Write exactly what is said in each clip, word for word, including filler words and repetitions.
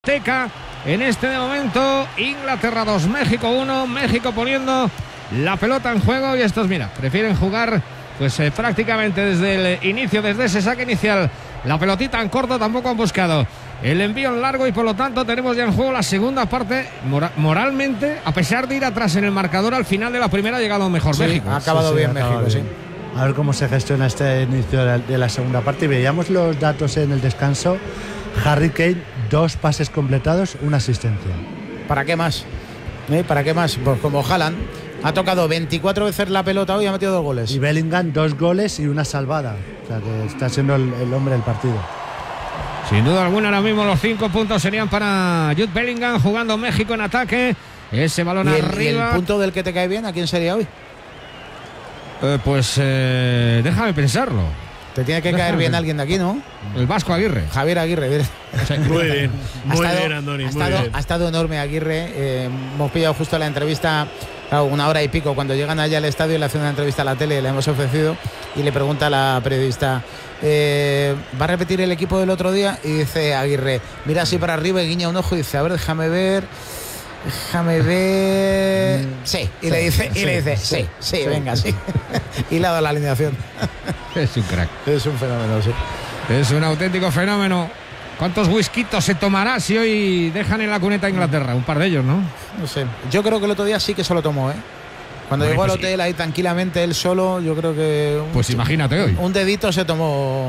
Teca en este momento. Inglaterra dos, México uno. México poniendo la pelota en juego, y estos, mira, prefieren jugar pues eh, prácticamente desde el inicio, desde ese saque inicial. La pelotita en corto, tampoco han buscado el envío en largo, y por lo tanto tenemos ya en juego la segunda parte. Mora- moralmente, a pesar de ir atrás en el marcador, al final de la primera ha llegado mejor sí, México. Ha acabado sí, sí, bien ha acabado México, bien. sí. A ver cómo se gestiona este inicio de la, de la segunda parte. Y veíamos los datos en el descanso. Harry Kane, dos pases completados, una asistencia. ¿Para qué más? ¿Eh? ¿Para qué más? Pues como Haaland ha tocado veinticuatro veces la pelota hoy y ha metido dos goles. Y Bellingham, dos goles y una salvada. O sea que está siendo el, el hombre del partido. Sin duda alguna, ahora mismo los cinco puntos serían para Jude Bellingham, jugando México en ataque. Ese balón ¿Y el, arriba. y el punto del que te cae bien, ¿a quién sería hoy? Eh, pues eh, déjame pensarlo. Te tiene que Déjame caer bien ver. alguien de aquí, ¿no? El Vasco Aguirre. Javier Aguirre. Muy bien, Ha muy estado- bien, Andoni, ha muy estado, bien. ha estado enorme Aguirre. Eh, hemos pillado justo la entrevista, claro, una hora y pico. Cuando llegan allá al estadio, le hacen una entrevista a la tele, le hemos ofrecido, y le pregunta a la periodista, eh, ¿va a repetir el equipo del otro día? Y dice Aguirre, mira así para arriba y guiña un ojo y dice, a ver, déjame ver. Déjame ver. Sí, y le dice, y le dice, sí, sí, venga, sí. Y le ha dado la alineación. Es un crack. Es un fenómeno, sí. Es un auténtico fenómeno. ¿Cuántos whiskitos se tomará si hoy dejan en la cuneta a Inglaterra? Un par de ellos, ¿no? No sé. Yo creo que el otro día sí que se lo tomó, ¿eh? Cuando Hombre, llegó al pues hotel ahí tranquilamente él solo, yo creo que un, Pues imagínate hoy. un dedito se tomó.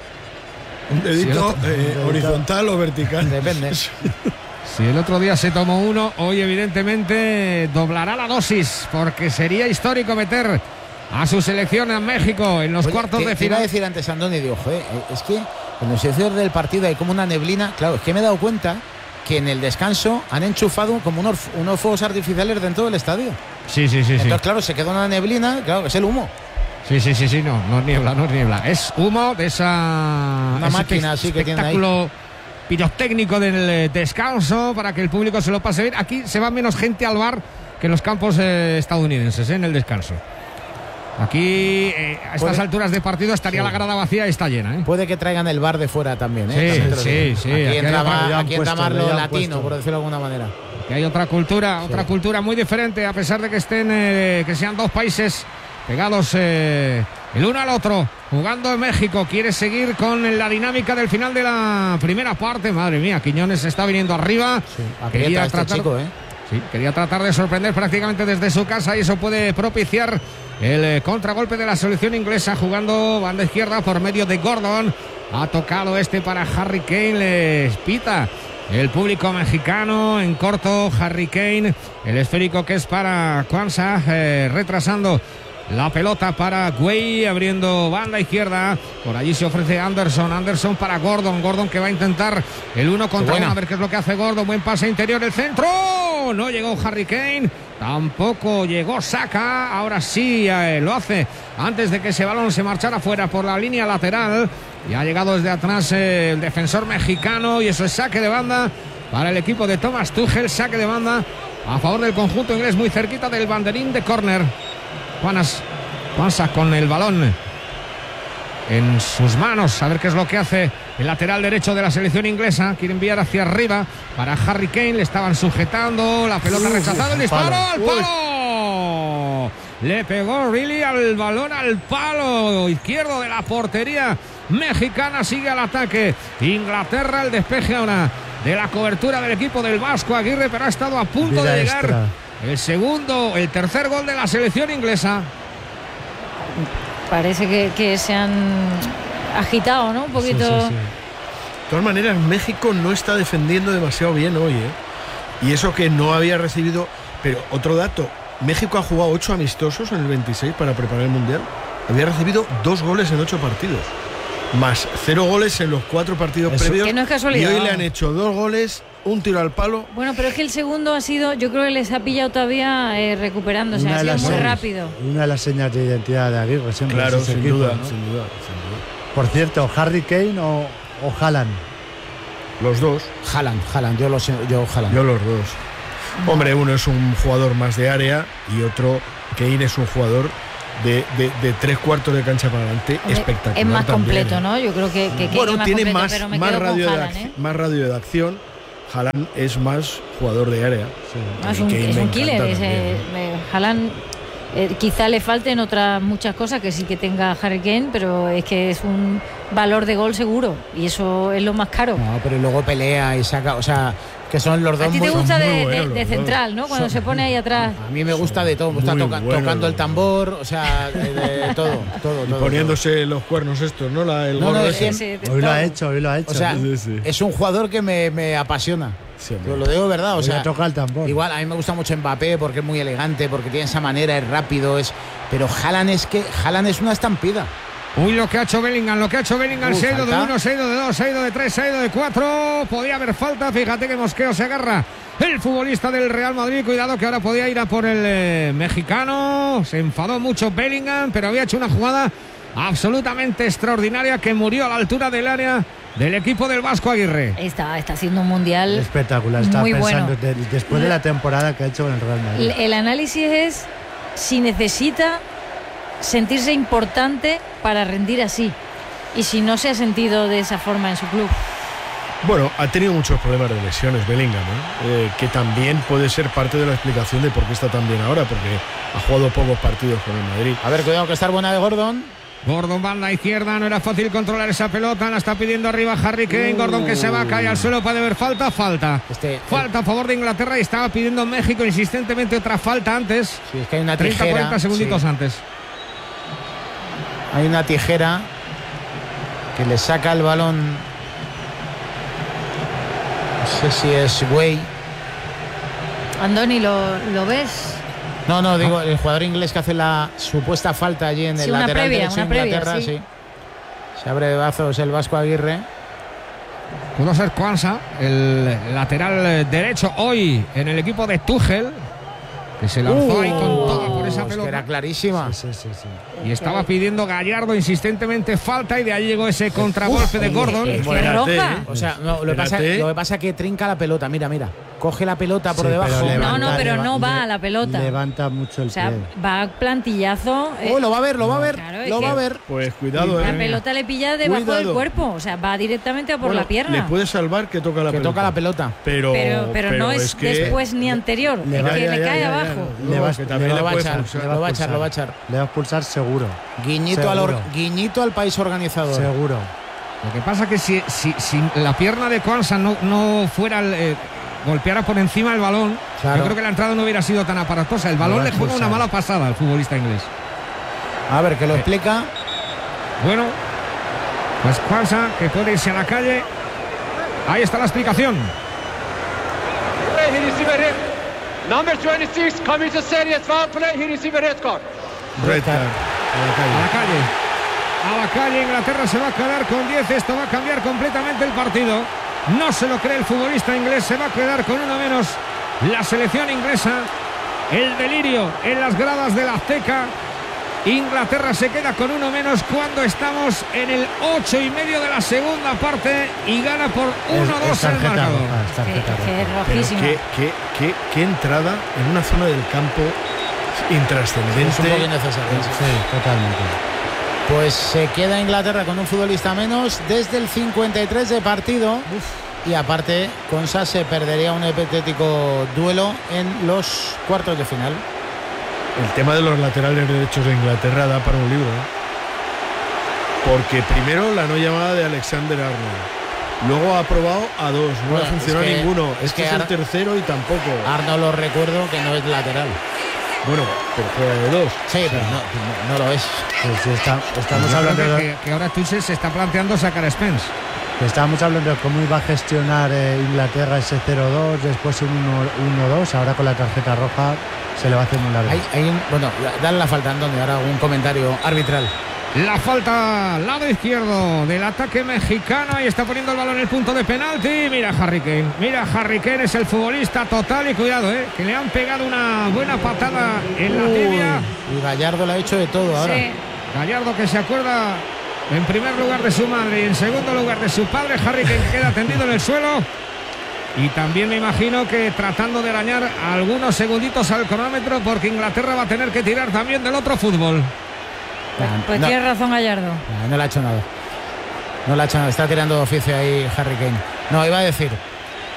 Un dedito Sí, eh, horizontal o vertical. Depende. Si el otro día se tomó uno, hoy evidentemente doblará la dosis, porque sería histórico meter a su selección a México en los Oye, cuartos te- de te iba a final. decir antes Andoni, digo, joder, es que en los inicios del partido hay como una neblina. Claro, es que me he dado cuenta que en el descanso han enchufado como unos, unos fuegos artificiales dentro del estadio. Sí, sí, sí, sí. Entonces, claro, se queda una neblina, claro, es el humo. Sí, sí, sí, sí, no, no es niebla, no es niebla. Es humo de esa Una ese máquina espe- así que tiene ahí. espectáculo pirotécnico del eh, descanso, para que el público se lo pase bien. Aquí se va menos gente al bar que en los campos eh, estadounidenses, eh, en el descanso. Aquí, eh, a estas Puede- alturas de partido, estaría Sí. la grada vacía y está llena, ¿eh? Puede que traigan el bar de fuera también, ¿eh? Sí, También te lo sí, digo. sí, Aquí aquí entra, hay- más- le han aquí entra puesto, más le lo han latino, puesto. por decirlo de alguna manera. Que hay otra cultura, Sí. otra cultura muy diferente, a pesar de que estén, eh, que sean dos países pegados eh, el uno al otro. Jugando en México, quiere seguir con la dinámica del final de la primera parte. Madre mía, Quiñones está viniendo arriba. Aprieta Quería este tratar, chico, ¿eh? sí, quería tratar de sorprender prácticamente desde su casa, y eso puede propiciar el eh, contragolpe de la selección inglesa, jugando banda izquierda por medio de Gordon. Ha tocado este para Harry Kane, le pita el público mexicano en corto. Harry Kane, el esférico que es para Kwanzaa, eh, retrasando la pelota para Gueye, abriendo banda izquierda. Por allí se ofrece Anderson. Anderson para Gordon. Gordon que va a intentar el uno contra uno. A ver qué es lo que hace Gordon. Buen pase interior, el centro. No llegó Harry Kane. Tampoco llegó Saka. Ahora sí eh, lo hace antes de que ese balón se marchara fuera por la línea lateral. Y ha llegado desde atrás eh, el defensor mexicano. Y eso es saque de banda para el equipo de Thomas Tuchel. Saque de banda a favor del conjunto inglés, muy cerquita del banderín de córner. Juanas, Juanza con el balón en sus manos, a ver qué es lo que hace el lateral derecho de la selección inglesa. Quiere enviar hacia arriba para Harry Kane, le estaban sujetando, la pelota Uf, rechazada, el disparo palo. al palo. Le pegó Riley al balón, al palo izquierdo de la portería mexicana. Sigue al ataque Inglaterra, el despeje ahora de la cobertura del equipo del Vasco Aguirre, pero ha estado a punto Vida de llegar extra. el segundo, el tercer gol de la selección inglesa. Parece que, que se han agitado, ¿no? Un poquito. Sí, sí, sí. De todas maneras, México no está defendiendo demasiado bien hoy, ¿eh? Y eso que no había recibido. Pero otro dato, México ha jugado ocho amistosos en el veintiséis para preparar el Mundial. Había recibido dos goles en ocho partidos, más cero goles en los cuatro partidos Eso- previos. Que no es casualidad. Y hoy le han hecho dos goles, un tiro al palo. Bueno, pero es que el segundo ha sido, yo creo que les ha pillado todavía eh, recuperándose, Una ha de sido las muy señas- rápido. Una de las señas de identidad de Aguirre siempre. Claro, es ese sin equipo, duda, ¿no? sin duda, sin duda. Por cierto, Harry Kane o, o Haaland. Los dos, Haaland, Haaland, yo lo sé, yo Haaland. yo los dos. Hombre, uno es un jugador más de área y otro, Kane, es un jugador de, de, de tres cuartos de cancha para adelante. Hombre, Espectacular. es más también, completo, ¿eh? ¿no? Yo creo que, que Kane Bueno, es más tiene completo, más, pero me más, quedo con radio de Haaland, ac- ¿eh? más radio de acción. Haaland es más jugador de área. Sí. Es un, es un killer. Es, eh, Haaland eh, quizá le falten otras muchas cosas que sí que tenga Harry Kane, pero es que es un valor de gol seguro y eso es lo más caro. No, pero luego pelea y saca, o sea, que son los dos. A ti te muy, gusta de, buenos, de, de central, ¿no? Cuando son, se pone ahí atrás. A mí me gusta de todo, me gusta toca, bueno, tocando el tambor, o sea, de, de todo, todo, y todo. poniéndose todo. los cuernos estos, ¿no? La, el no, no, gorro sí, sí, hoy lo ha hecho, hoy lo ha hecho. O sea, sí, sí. es un jugador que me, me apasiona. Sí, Yo lo digo de verdad, o hoy sea, toca el tambor. Igual a mí me gusta mucho Mbappé porque es muy elegante, porque tiene esa manera, es rápido, es, pero Haaland es que Haaland es una estampida. Uy, lo que ha hecho Bellingham, lo que ha hecho Bellingham, Uh, se ha ido falta. de uno, se ha ido de dos, se ha ido de tres, se ha ido de cuatro. Podía haber falta, fíjate que Mosqueo se agarra el futbolista del Real Madrid. Cuidado que ahora podía ir a por el eh, mexicano. Se enfadó mucho Bellingham, pero había hecho una jugada absolutamente extraordinaria que murió a la altura del área del equipo del Vasco Aguirre. Está, está haciendo un mundial espectacular. Está muy pensando bueno. de, después de la temporada que ha hecho en el Real Madrid. El, el análisis es si necesita sentirse importante para rendir así y si no se ha sentido de esa forma en su club. Bueno, ha tenido muchos problemas de lesiones Bellingham, ¿eh? Eh, que también puede ser parte de la explicación de por qué está tan bien ahora, porque ha jugado pocos partidos con el Madrid. A ver, cuidado que está buena de Gordon. Gordon, banda izquierda, no era fácil controlar esa pelota, la está pidiendo arriba Harry Kane. Uh. Gordon que se va, cae al suelo, puede haber falta, falta. Este, falta a favor de Inglaterra y estaba pidiendo México insistentemente otra falta antes. Sí, es que hay una treinta tijera. cuarenta segunditos Sí. antes. Hay una tijera que le saca el balón. No sé si es Way. Andoni, ¿lo, lo ves? No, no, digo, el jugador inglés que hace la supuesta falta allí en el Sí, una lateral previa, derecho de una previa, Inglaterra, sí. sí. Se abre de brazos el Vasco Aguirre. Pudo ser Kwanza, el lateral derecho hoy en el equipo de Tuchel, que se lanzó ahí con toda por esa Es que pelota. era clarísima. Sí, sí, sí. Y estaba pidiendo Gallardo insistentemente falta y de ahí llegó ese contragolpe de Gordon. Es que Espérate, roja. ¿eh? O sea, no, lo, que pasa, Espérate. lo que pasa es que trinca la pelota, mira, mira. Coge la pelota por Sí, debajo. pero No, no, pero leva- no va le- a la pelota. Levanta mucho el O sea, pie. va plantillazo. eh, Oh, lo va a ver, lo va a ver, Claro, es lo va a que- ver. Pues cuidado, la ¿eh? pelota le pilla debajo Cuidado. del cuerpo. O sea, va directamente a por Bueno, la pierna. le puede salvar que toca la Que pelota. toca la pelota. Pero, pero, pero, no es, que después ni anterior. le es va- que ya, le ya, cae ya, ya, abajo. ya. Le va- que también Lo la va a puede echar, expulsar. lo va a echar, lo va a echar. Le va a expulsar seguro. Guiñito al, Seguro. or- guiñito al país organizador. Seguro. Lo que pasa es que si, si, si la pierna de Kwanza no, no fuera el, eh, golpeara por encima del balón, Claro. yo creo que la entrada no hubiera sido tan aparatosa. El balón va a le juega una expulsar. mala pasada al futbolista inglés. A ver, que lo explica. Bueno, pues Kwanza que puede irse a la calle. Ahí está la explicación. He received a hit. Number twenty-six commits a serious foul play. He received a red card. Red card. A la A calle. la calle. A la calle, Inglaterra se va a quedar con diez. Esto va a cambiar completamente el partido. No se lo cree el futbolista inglés. Se va a quedar con uno menos la selección inglesa. El delirio en las gradas del Azteca. Inglaterra se queda con uno menos cuando estamos en el ocho y medio de la segunda parte y gana por uno Es- es dos el tarjeta marcador. roja, es Que, tarjeta que es roja. Pero rojísima. qué, qué, qué, qué entrada en una zona del campo intrascendente. Es un poco innecesario. Sí, totalmente. Pues se queda Inglaterra con un futbolista menos desde el cincuenta y tres de partido. Y aparte, Konsa se perdería un hipotético duelo en los cuartos de final. El tema de los laterales derechos de Inglaterra da para un libro, ¿eh? Porque primero la no llamada de Alexander Arnold. Luego ha probado a dos, no Bueno, ha funcionado es que- ninguno. es Este que es el Ar- tercero y tampoco. Arno lo recuerdo que no es lateral. Bueno, pero juega de dos. Sí, pero no, no, no lo es. Pues sí, está- estamos Yo hablando creo de, que, que ahora Tuchel se está planteando sacar a Spence. estábamos hablando de cómo iba a gestionar eh, Inglaterra ese cero dos, después un uno dos, ahora con la tarjeta roja se le va a hacer muy largo. Hay, hay un, bueno, dale la falta, Antonio, ahora un comentario arbitral. La falta, lado izquierdo del ataque mexicano. Y está poniendo el balón en el punto de penalti. Mira Harry Kane. Mira Harry Kane, es el futbolista total. Y cuidado, eh, que le han pegado una buena patada en la tibia. Y Gallardo le ha hecho de todo ahora. Sí. Gallardo que se acuerda en primer lugar de su madre y en segundo lugar de su padre. Harry Kane queda tendido en el suelo. Y también me imagino que tratando de arañar algunos segunditos al cronómetro, porque Inglaterra va a tener que tirar también del otro fútbol. Pues no, tiene razón Gallardo. no, no le ha hecho nada. No le ha hecho nada. Está tirando de oficio ahí Harry Kane. No, iba a decir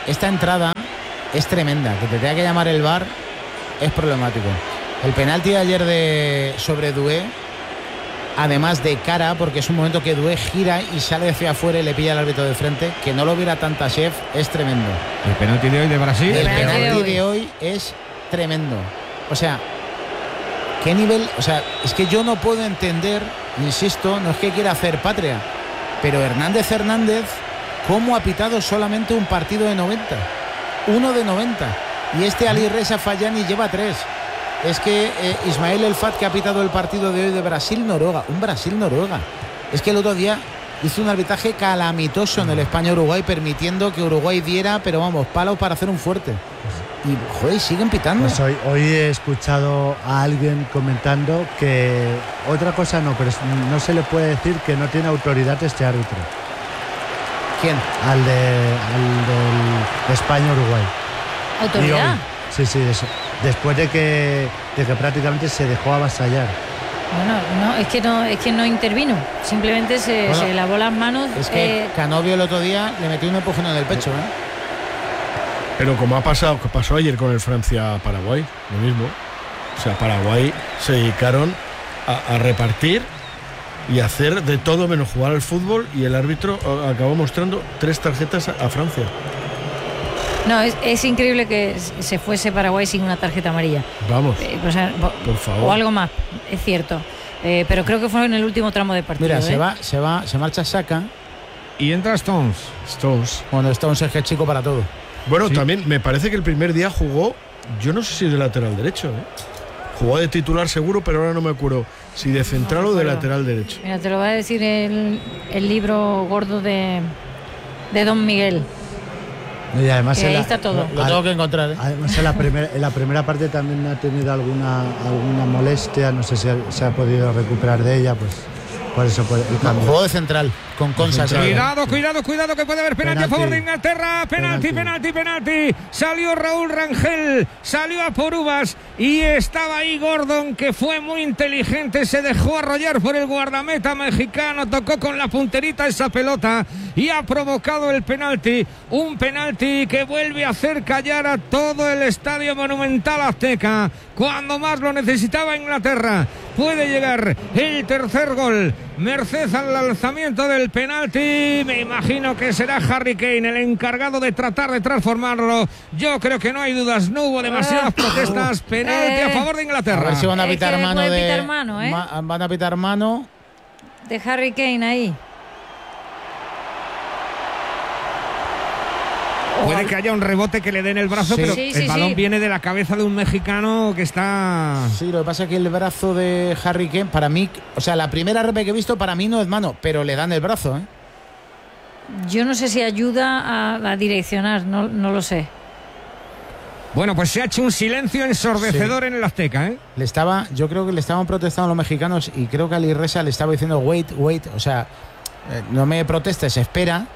esta entrada es tremenda, que te tenga que llamar el V A R es problemático. El penalti de ayer de sobre Doué, además de cara, porque es un momento que Doué gira y sale hacia afuera y le pilla al árbitro de frente, que no lo viera Tantashev, es tremendo. El penalti de hoy de Brasil. El, El penalti de hoy. de hoy es tremendo. O sea, ¿qué nivel? O sea, es que yo no puedo entender, insisto, no es que quiera hacer patria, pero Hernández Hernández, ¿cómo ha pitado solamente un partido de noventa? Uno de noventa. Y este Ali Reza Fayani lleva tres. Es que eh, Ismael El Fat, que ha pitado el partido de hoy de Brasil-Noruega, un Brasil-Noruega. Es que el otro día hizo un arbitraje calamitoso en el España-Uruguay, permitiendo que Uruguay diera, pero vamos, palos para hacer un fuerte. Y, joder, siguen pitando. Pues hoy, hoy he escuchado a alguien comentando que otra cosa no, pero no se le puede decir que no tiene autoridad este árbitro. ¿Quién? Al de al del España-Uruguay. Autoridad. Sí, sí, eso. Después de que, de que prácticamente se dejó avasallar. Bueno, no, es que no, es que no intervino. Simplemente se, Bueno, se lavó las manos. Es que eh, Canovio el otro día le metió un empujón en el pecho, ¿eh? Pero como ha pasado, que pasó ayer con el Francia-Paraguay, lo mismo. O sea, Paraguay se dedicaron a, a repartir y hacer de todo menos jugar al fútbol, y el árbitro acabó mostrando tres tarjetas a, a Francia. No, es, es increíble que se fuese Paraguay sin una tarjeta amarilla. Vamos, Eh, o sea, bo- por favor. O algo más, es cierto. Eh, pero creo que fue en el último tramo de partido. Mira, ¿eh? se va, se va, se marcha Saka. Y entra Stones. Stones. Bueno, Stones es que es chico para todo. Bueno, Sí. también me parece que el primer día jugó, yo no sé si de lateral derecho, ¿eh? Jugó de titular seguro, pero ahora no me acuerdo si de central No o de recuerdo. lateral derecho. Mira, te lo va a decir el, el libro gordo de, de Don Miguel. Y además Que en ahí la- está todo. Lo tengo que encontrar, ¿eh? Además en la, primer- en la primera parte también ha tenido alguna alguna molestia, no sé si ha- se ha podido recuperar de ella, pues por eso por el cambio. Juego de central, con Consa. central. Cuidado, cuidado, cuidado, que puede haber penalti, Penalti. a favor de Inglaterra. Penalti, penalti, Penalti. penalti. Salió Raúl Rangel, salió a por uvas y estaba ahí Gordon, que fue muy inteligente. Se dejó arrollar por el guardameta mexicano, tocó con la punterita esa pelota y ha provocado el penalti. Un penalti que vuelve a hacer callar a todo el Estadio Monumental Azteca cuando más lo necesitaba Inglaterra. Puede llegar el tercer gol merced al lanzamiento del penalti. Me imagino que será Harry Kane el encargado de tratar de transformarlo. Yo creo que no hay dudas, no hubo demasiadas protestas. Penalti a favor de A Inglaterra. ver si van a Es que pitar mano puede de. pitar mano, ¿eh? ma- van a pitar mano. De Harry Kane ahí. Puede que haya un rebote que le den el brazo, Sí. pero Sí, el sí, balón sí. viene de la cabeza de un mexicano que está... Sí, lo que pasa es que el brazo de Harry Kane, para mí, o sea, la primera R P que he visto, para mí no es mano, pero le dan el brazo, ¿eh? Yo no sé si ayuda a, a direccionar, no, no lo sé. Bueno, pues se ha hecho un silencio ensordecedor en el Azteca, ¿eh? Le estaba, yo creo que le estaban protestando los mexicanos y creo que Ali Reza le estaba diciendo wait, wait, o sea, eh, no me protestes, espera.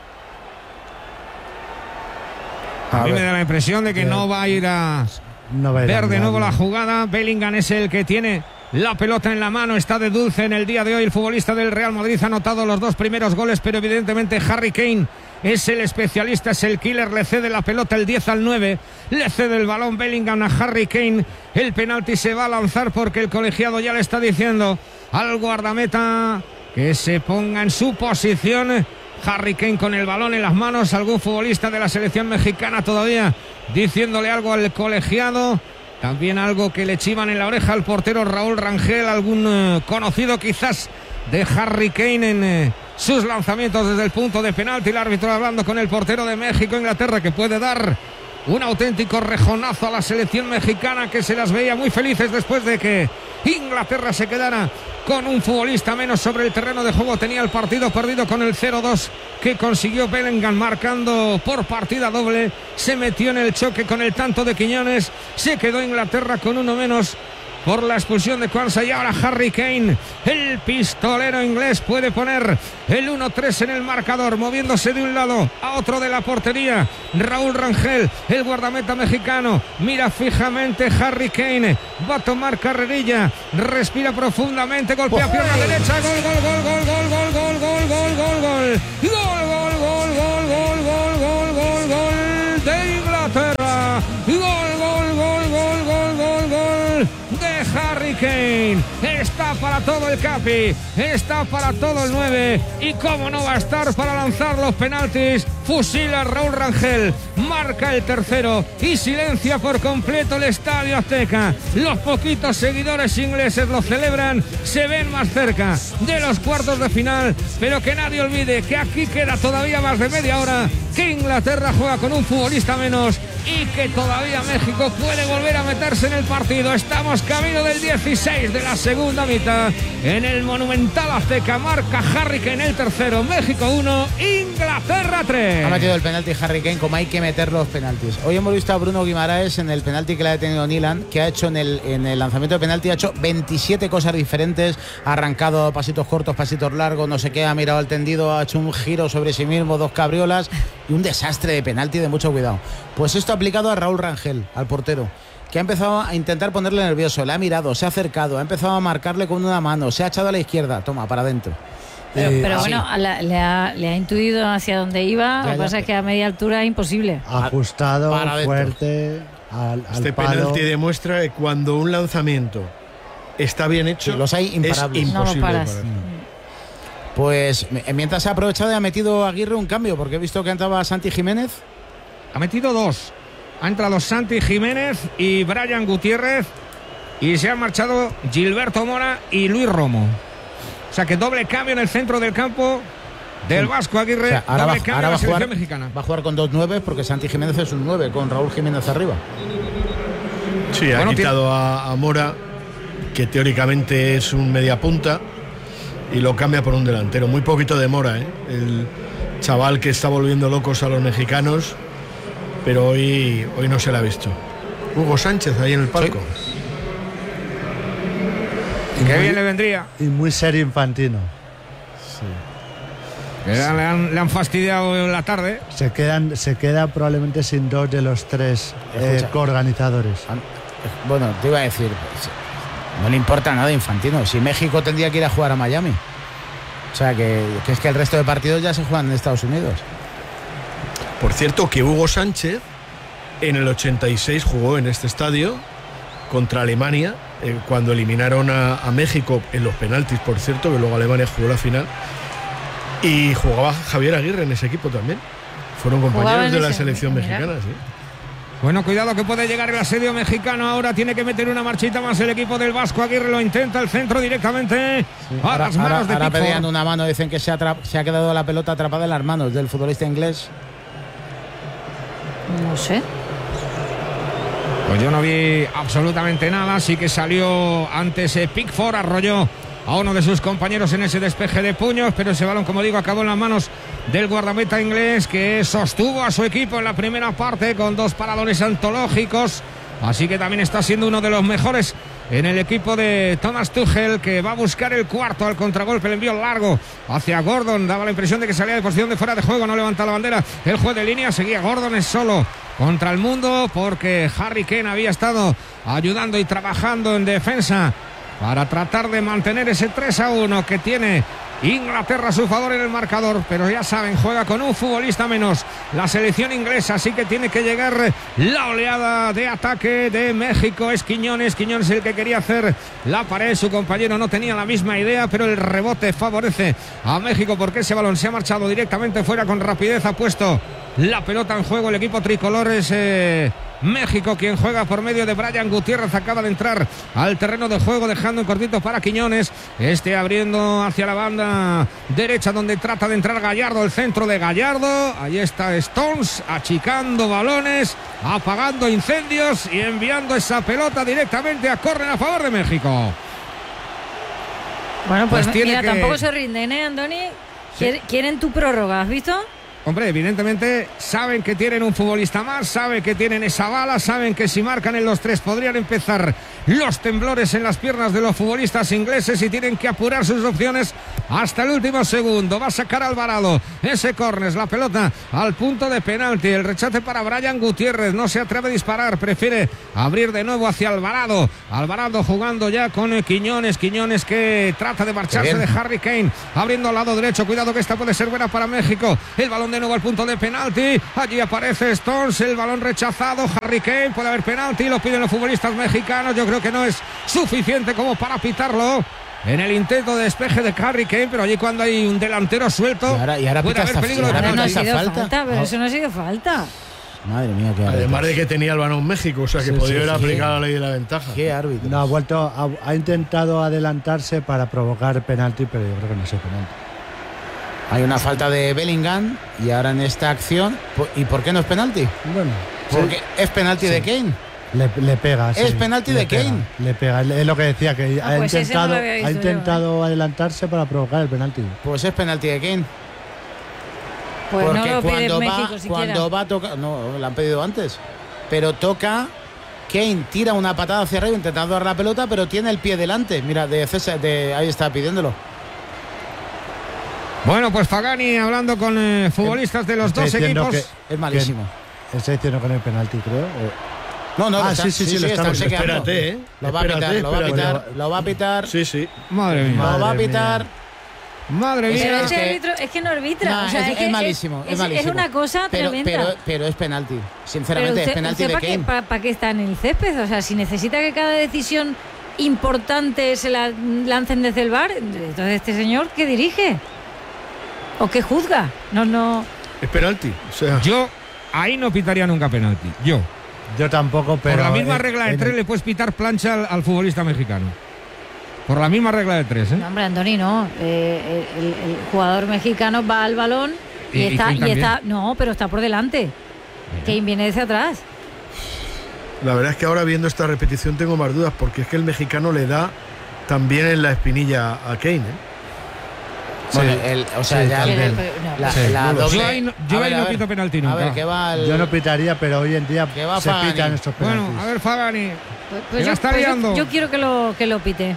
A, A mí ver. me da la impresión de que Bien. no va a ir a No va a ir ver a de nuevo mirar, la ¿no? jugada. Bellingham es el que tiene la pelota en la mano, está de dulce en el día de hoy. El futbolista del Real Madrid ha anotado los dos primeros goles, pero evidentemente Harry Kane es el especialista, es el killer. Le cede la pelota el diez al nueve, le cede el balón Bellingham a Harry Kane. El penalti se va a lanzar porque el colegiado ya le está diciendo al guardameta que se ponga en su posición. Harry Kane con el balón en las manos, algún futbolista de la selección mexicana todavía diciéndole algo al colegiado, también algo que le chivan en la oreja al portero Raúl Rangel, algún eh, conocido quizás de Harry Kane en eh, sus lanzamientos desde el punto de penalti. El árbitro hablando con el portero de México, Inglaterra, que puede dar un auténtico rejonazo a la selección mexicana, que se las veía muy felices después de que Inglaterra se quedara con un futbolista menos sobre el terreno de juego. Tenía el partido perdido con el cero dos que consiguió Bellingham, marcando por partida doble. Se metió en el choque con el tanto de Quiñones. Se quedó Inglaterra con uno menos por la expulsión de Kwanza, y ahora Harry Kane, el pistolero inglés, puede poner el uno tres en el marcador, moviéndose de un lado a otro de la portería. Raúl Rangel, el guardameta mexicano, mira fijamente Harry Kane, va a tomar carrerilla, respira profundamente, golpea pierna derecha, gol, gol, gol, gol, gol, gol, gol, gol, gol, gol, gol, gol, gol, gol, gol, gol, gol, gol, gol de Gol, gol, gol, gol, gol, gol, gol de Harry Kane. Está para todo el Capi, está para todo el nueve. Y cómo no va a estar para lanzar los penaltis. Fusila Raúl Rangel, marca el tercero y silencia por completo el Estadio Azteca. Los poquitos seguidores ingleses lo celebran, se ven más cerca de los cuartos de final, pero que nadie olvide que aquí queda todavía más de media hora, que Inglaterra juega con un futbolista menos y que todavía México puede volver a meterse en el partido. Estamos camino del dieciséis de la segunda mitad en el Monumental Azteca. Marca Harry Kane el tercero, México uno, Inglaterra tres. Ha metido el penalti Harry Kane como hay que meter los penaltis. Hoy hemos visto a Bruno Guimaraes en el penalti que le ha detenido Nilan, que ha hecho en el, en el lanzamiento de penalti, ha hecho veintisiete cosas diferentes, ha arrancado pasitos cortos, pasitos largos, no sé qué, ha mirado al tendido, ha hecho un giro sobre sí mismo, dos cabriolas y un desastre de penalti de mucho cuidado. Pues esto aplicado a Raúl Rangel, al portero, que ha empezado a intentar ponerle nervioso, le ha mirado, se ha acercado, ha empezado a marcarle con una mano, se ha echado a la izquierda, toma, para adentro. Pero, Eh, pero así. bueno, a la- le, ha, le ha intuido hacia dónde iba. Ya, Lo que ya. pasa es que a media altura es imposible. Ajustado, Para adentro. fuerte, al, al Este palo. penalti demuestra que cuando un lanzamiento está bien hecho, Sí, los hay imparables. es No lo imposible paras. parar. Pues mientras ha aprovechado y ha metido Aguirre un cambio, porque he visto que entraba Santi Jiménez. Ha metido dos. Ha entrado Santi Jiménez y Brian Gutiérrez. Y se han marchado Gilberto Mora y Luis Romo. O sea que doble cambio en el centro del campo del Vasco Aguirre. O sea, ahora doble va, cambio ahora en va la a jugar, selección mexicana. va a jugar con dos nueve porque Santi Jiménez es un nueve con Raúl Jiménez arriba. Sí, ha Bueno, quitado a, a Mora, que teóricamente es un mediapunta, y lo cambia por un delantero. Muy poquito de Mora, ¿eh? El chaval que está volviendo locos a los mexicanos, pero hoy, hoy no se le ha visto. Hugo Sánchez ahí en el palco. Qué bien le vendría. Y muy serio Infantino. Le han, le han- le han fastidiado la tarde. Se quedan, se queda probablemente sin dos de los tres eh, Escucha. coorganizadores. Bueno, te iba a decir, pues, no le importa nada Infantino. Si México tendría que ir a jugar a Miami. O sea, que, que es que el resto de partidos ya se juegan en Estados Unidos. Por cierto, que Hugo Sánchez en el ochenta y seis jugó en este estadio contra Alemania, eh, cuando eliminaron a, a México en los penaltis, por cierto, que luego Alemania jugó la final. Y jugaba Javier Aguirre en ese equipo también. Fueron Jugaba compañeros en de la ese- selección mira. mexicana, sí. Bueno, cuidado que puede llegar el asedio mexicano. Ahora tiene que meter una marchita más el equipo del Vasco Aguirre. Lo intenta el centro directamente a Ahora, las manos ahora, de ahora Pickford. pedían una mano, dicen que se ha, atrap- se ha quedado la pelota atrapada en las manos del futbolista inglés. No sé. Pues yo no vi absolutamente nada. Sí que salió antes eh, Pickford, arrolló a uno de sus compañeros en ese despeje de puños, pero ese balón, como digo, acabó en las manos del guardameta inglés, que sostuvo a su equipo en la primera parte con dos paradores antológicos. Así que también está siendo uno de los mejores en el equipo de Thomas Tuchel, que va a buscar el cuarto al contragolpe. El envío largo hacia Gordon, daba la impresión de que salía de posición de fuera de juego, no levanta la bandera el juez de línea. Seguía Gordon, es solo contra el mundo, porque Harry Kane había estado ayudando y trabajando en defensa para tratar de mantener ese tres a uno que tiene Inglaterra a su favor en el marcador. Pero ya saben, juega con un futbolista menos la selección inglesa, así que tiene que llegar la oleada de ataque de México. Es Quiñones, Quiñones el que quería hacer la pared, su compañero no tenía la misma idea, pero el rebote favorece a México, porque ese balón se ha marchado directamente fuera con rapidez. Ha puesto la pelota en juego el equipo tricolor. Es eh, México quien juega por medio de Brian Gutiérrez. Acaba de entrar al terreno de juego, dejando en cortito para Quiñones, este abriendo hacia la banda derecha, donde trata de entrar Gallardo, el centro de Gallardo. Ahí está Stones achicando balones, apagando incendios y enviando esa pelota directamente a córner a favor de México. Bueno, pues, Pues tiene mira, que- tampoco se rinden, ¿eh, Andoni? Sí. Quier- Quieren tu prórroga, ¿has visto? Hombre, evidentemente saben que tienen un futbolista más, saben que tienen esa bala, saben que si marcan en los tres podrían empezar los temblores en las piernas de los futbolistas ingleses y tienen que apurar sus opciones hasta el último segundo. Va a sacar Alvarado ese córner, la pelota al punto de penalti. El rechace para Brian Gutiérrez, no se atreve a disparar, prefiere abrir de nuevo hacia Alvarado. Alvarado jugando ya con Quiñones, Quiñones que trata de marcharse de Harry Kane, abriendo al lado derecho, cuidado que esta puede ser buena para México. El balón de nuevo al punto de penalti, allí aparece Stones, el balón rechazado, Harry Kane, puede haber penalti, lo piden los futbolistas mexicanos. Yo creo que no es suficiente como para pitarlo en el intento de despeje de Harry Kane, pero allí cuando hay un delantero suelto y ahora, y ahora puede haber peligro de penalti. No ha sido falta, falta pero no. eso no ha sido falta. Madre mía, qué árbitro. Además de que tenía el balón México, o sea que sí, podría sí, haber sí, aplicado sí. la ley de la ventaja. Qué árbitro. No, ha vuelto, ha, ha intentado adelantarse para provocar penalti, pero yo creo que no es penalti. Hay una falta de Bellingham y ahora en esta acción, ¿y por qué no es penalti? Bueno, porque sí. es penalti sí. de Kane. Le, le pega, sí. Es penalti le de pega, Kane. Le pega, es lo que decía, que ah, ha pues intentado, no ha intentado yo, ¿eh? adelantarse para provocar el penalti. Pues es penalti de Kane. Pues porque no lo cuando pide va, México siquiera. cuando va a tocar, no, lo han pedido antes, pero toca, Kane tira una patada hacia arriba intentando dar la pelota, pero tiene el pie delante. Mira, de César, de, ahí está pidiéndolo. Bueno, pues Pagani hablando con eh, futbolistas de los está dos equipos. Que es malísimo. Que está diciendo con el penalti, creo. No, no, ah, está, sí, sí, sí, sí, lo está, está, espérate, ¿eh? Lo va a pitar, lo va a pitar, lo va a pitar. Sí, sí. Madre mía. Lo va a pitar. Madre mía. Pero es ese que, árbitro es que no arbitra. No, o sea, es, es, que es malísimo, es, es, malísimo. Es una cosa pero, tremenda. Pero, pero es penalti. Sinceramente, pero usted, es penalti de ¿para Kane. Qué, para, ¿Para qué está en el césped? O sea, si necesita que cada decisión importante se la lancen desde el V A R, entonces este señor, ¿qué dirige? ¿O qué juzga? No, no. Es penalti. O sea. Yo ahí no pitaría nunca penalti. Yo. Yo tampoco, pero. Por la misma en, regla de en tres el... le puedes pitar plancha al, al futbolista mexicano. Por la misma regla de tres, ¿eh? No, hombre, Antoni, no. Eh, el, el jugador mexicano va al balón y, y está. Y, y está no, pero está por delante. Kane viene desde atrás. La verdad es que ahora viendo esta repetición tengo más dudas, porque es que el mexicano le da también en la espinilla a Kane, ¿eh? Bueno, sí, el, o sea, sí, ya el, la, sí. la doble. Yo ahí no, yo ahí no pito penalti nunca. A ver, ¿qué va el... Yo no pitaría, pero hoy en día va se Fagani? pitan estos penaltis. Bueno, a ver, Fagani. Pues, pues yo, está pues liando. Yo, yo quiero que lo, que lo pite.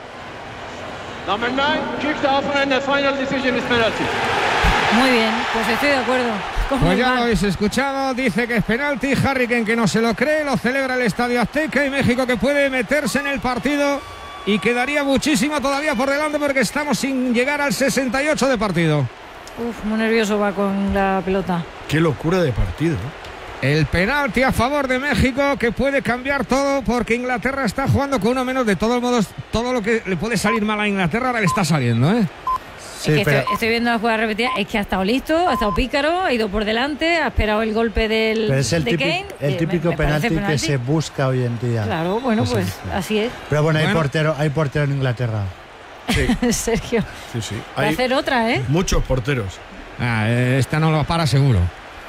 Number nine, kicked off and the final decision is penalty. Muy bien, pues estoy de acuerdo. Pues ya lo habéis escuchado, dice que es penalti. Harry Kane que no se lo cree, lo celebra el Estadio Azteca, y México que puede meterse en el partido. Y quedaría muchísimo todavía por delante porque estamos sin llegar al sesenta y ocho de partido. Uf, muy nervioso va con la pelota. Qué locura de partido. El penalti a favor de México, que puede cambiar todo porque Inglaterra está jugando con uno menos. De todos modos, todo lo que le puede salir mal a Inglaterra ahora le está saliendo, ¿eh? Sí, es que pero... estoy, estoy viendo la jugada repetida. Es que ha estado listo, ha estado pícaro, ha ido por delante, ha esperado el golpe del pero es el de típico, Kane. El típico me, me penalti, penalti que se busca hoy en día. Claro, bueno, pues, pues así es. Pero bueno, bueno. hay portero, hay portero en Inglaterra. Sí. Sergio. Sí, sí. Va a hacer otra, ¿eh? Muchos porteros. Ah, esta no la para seguro.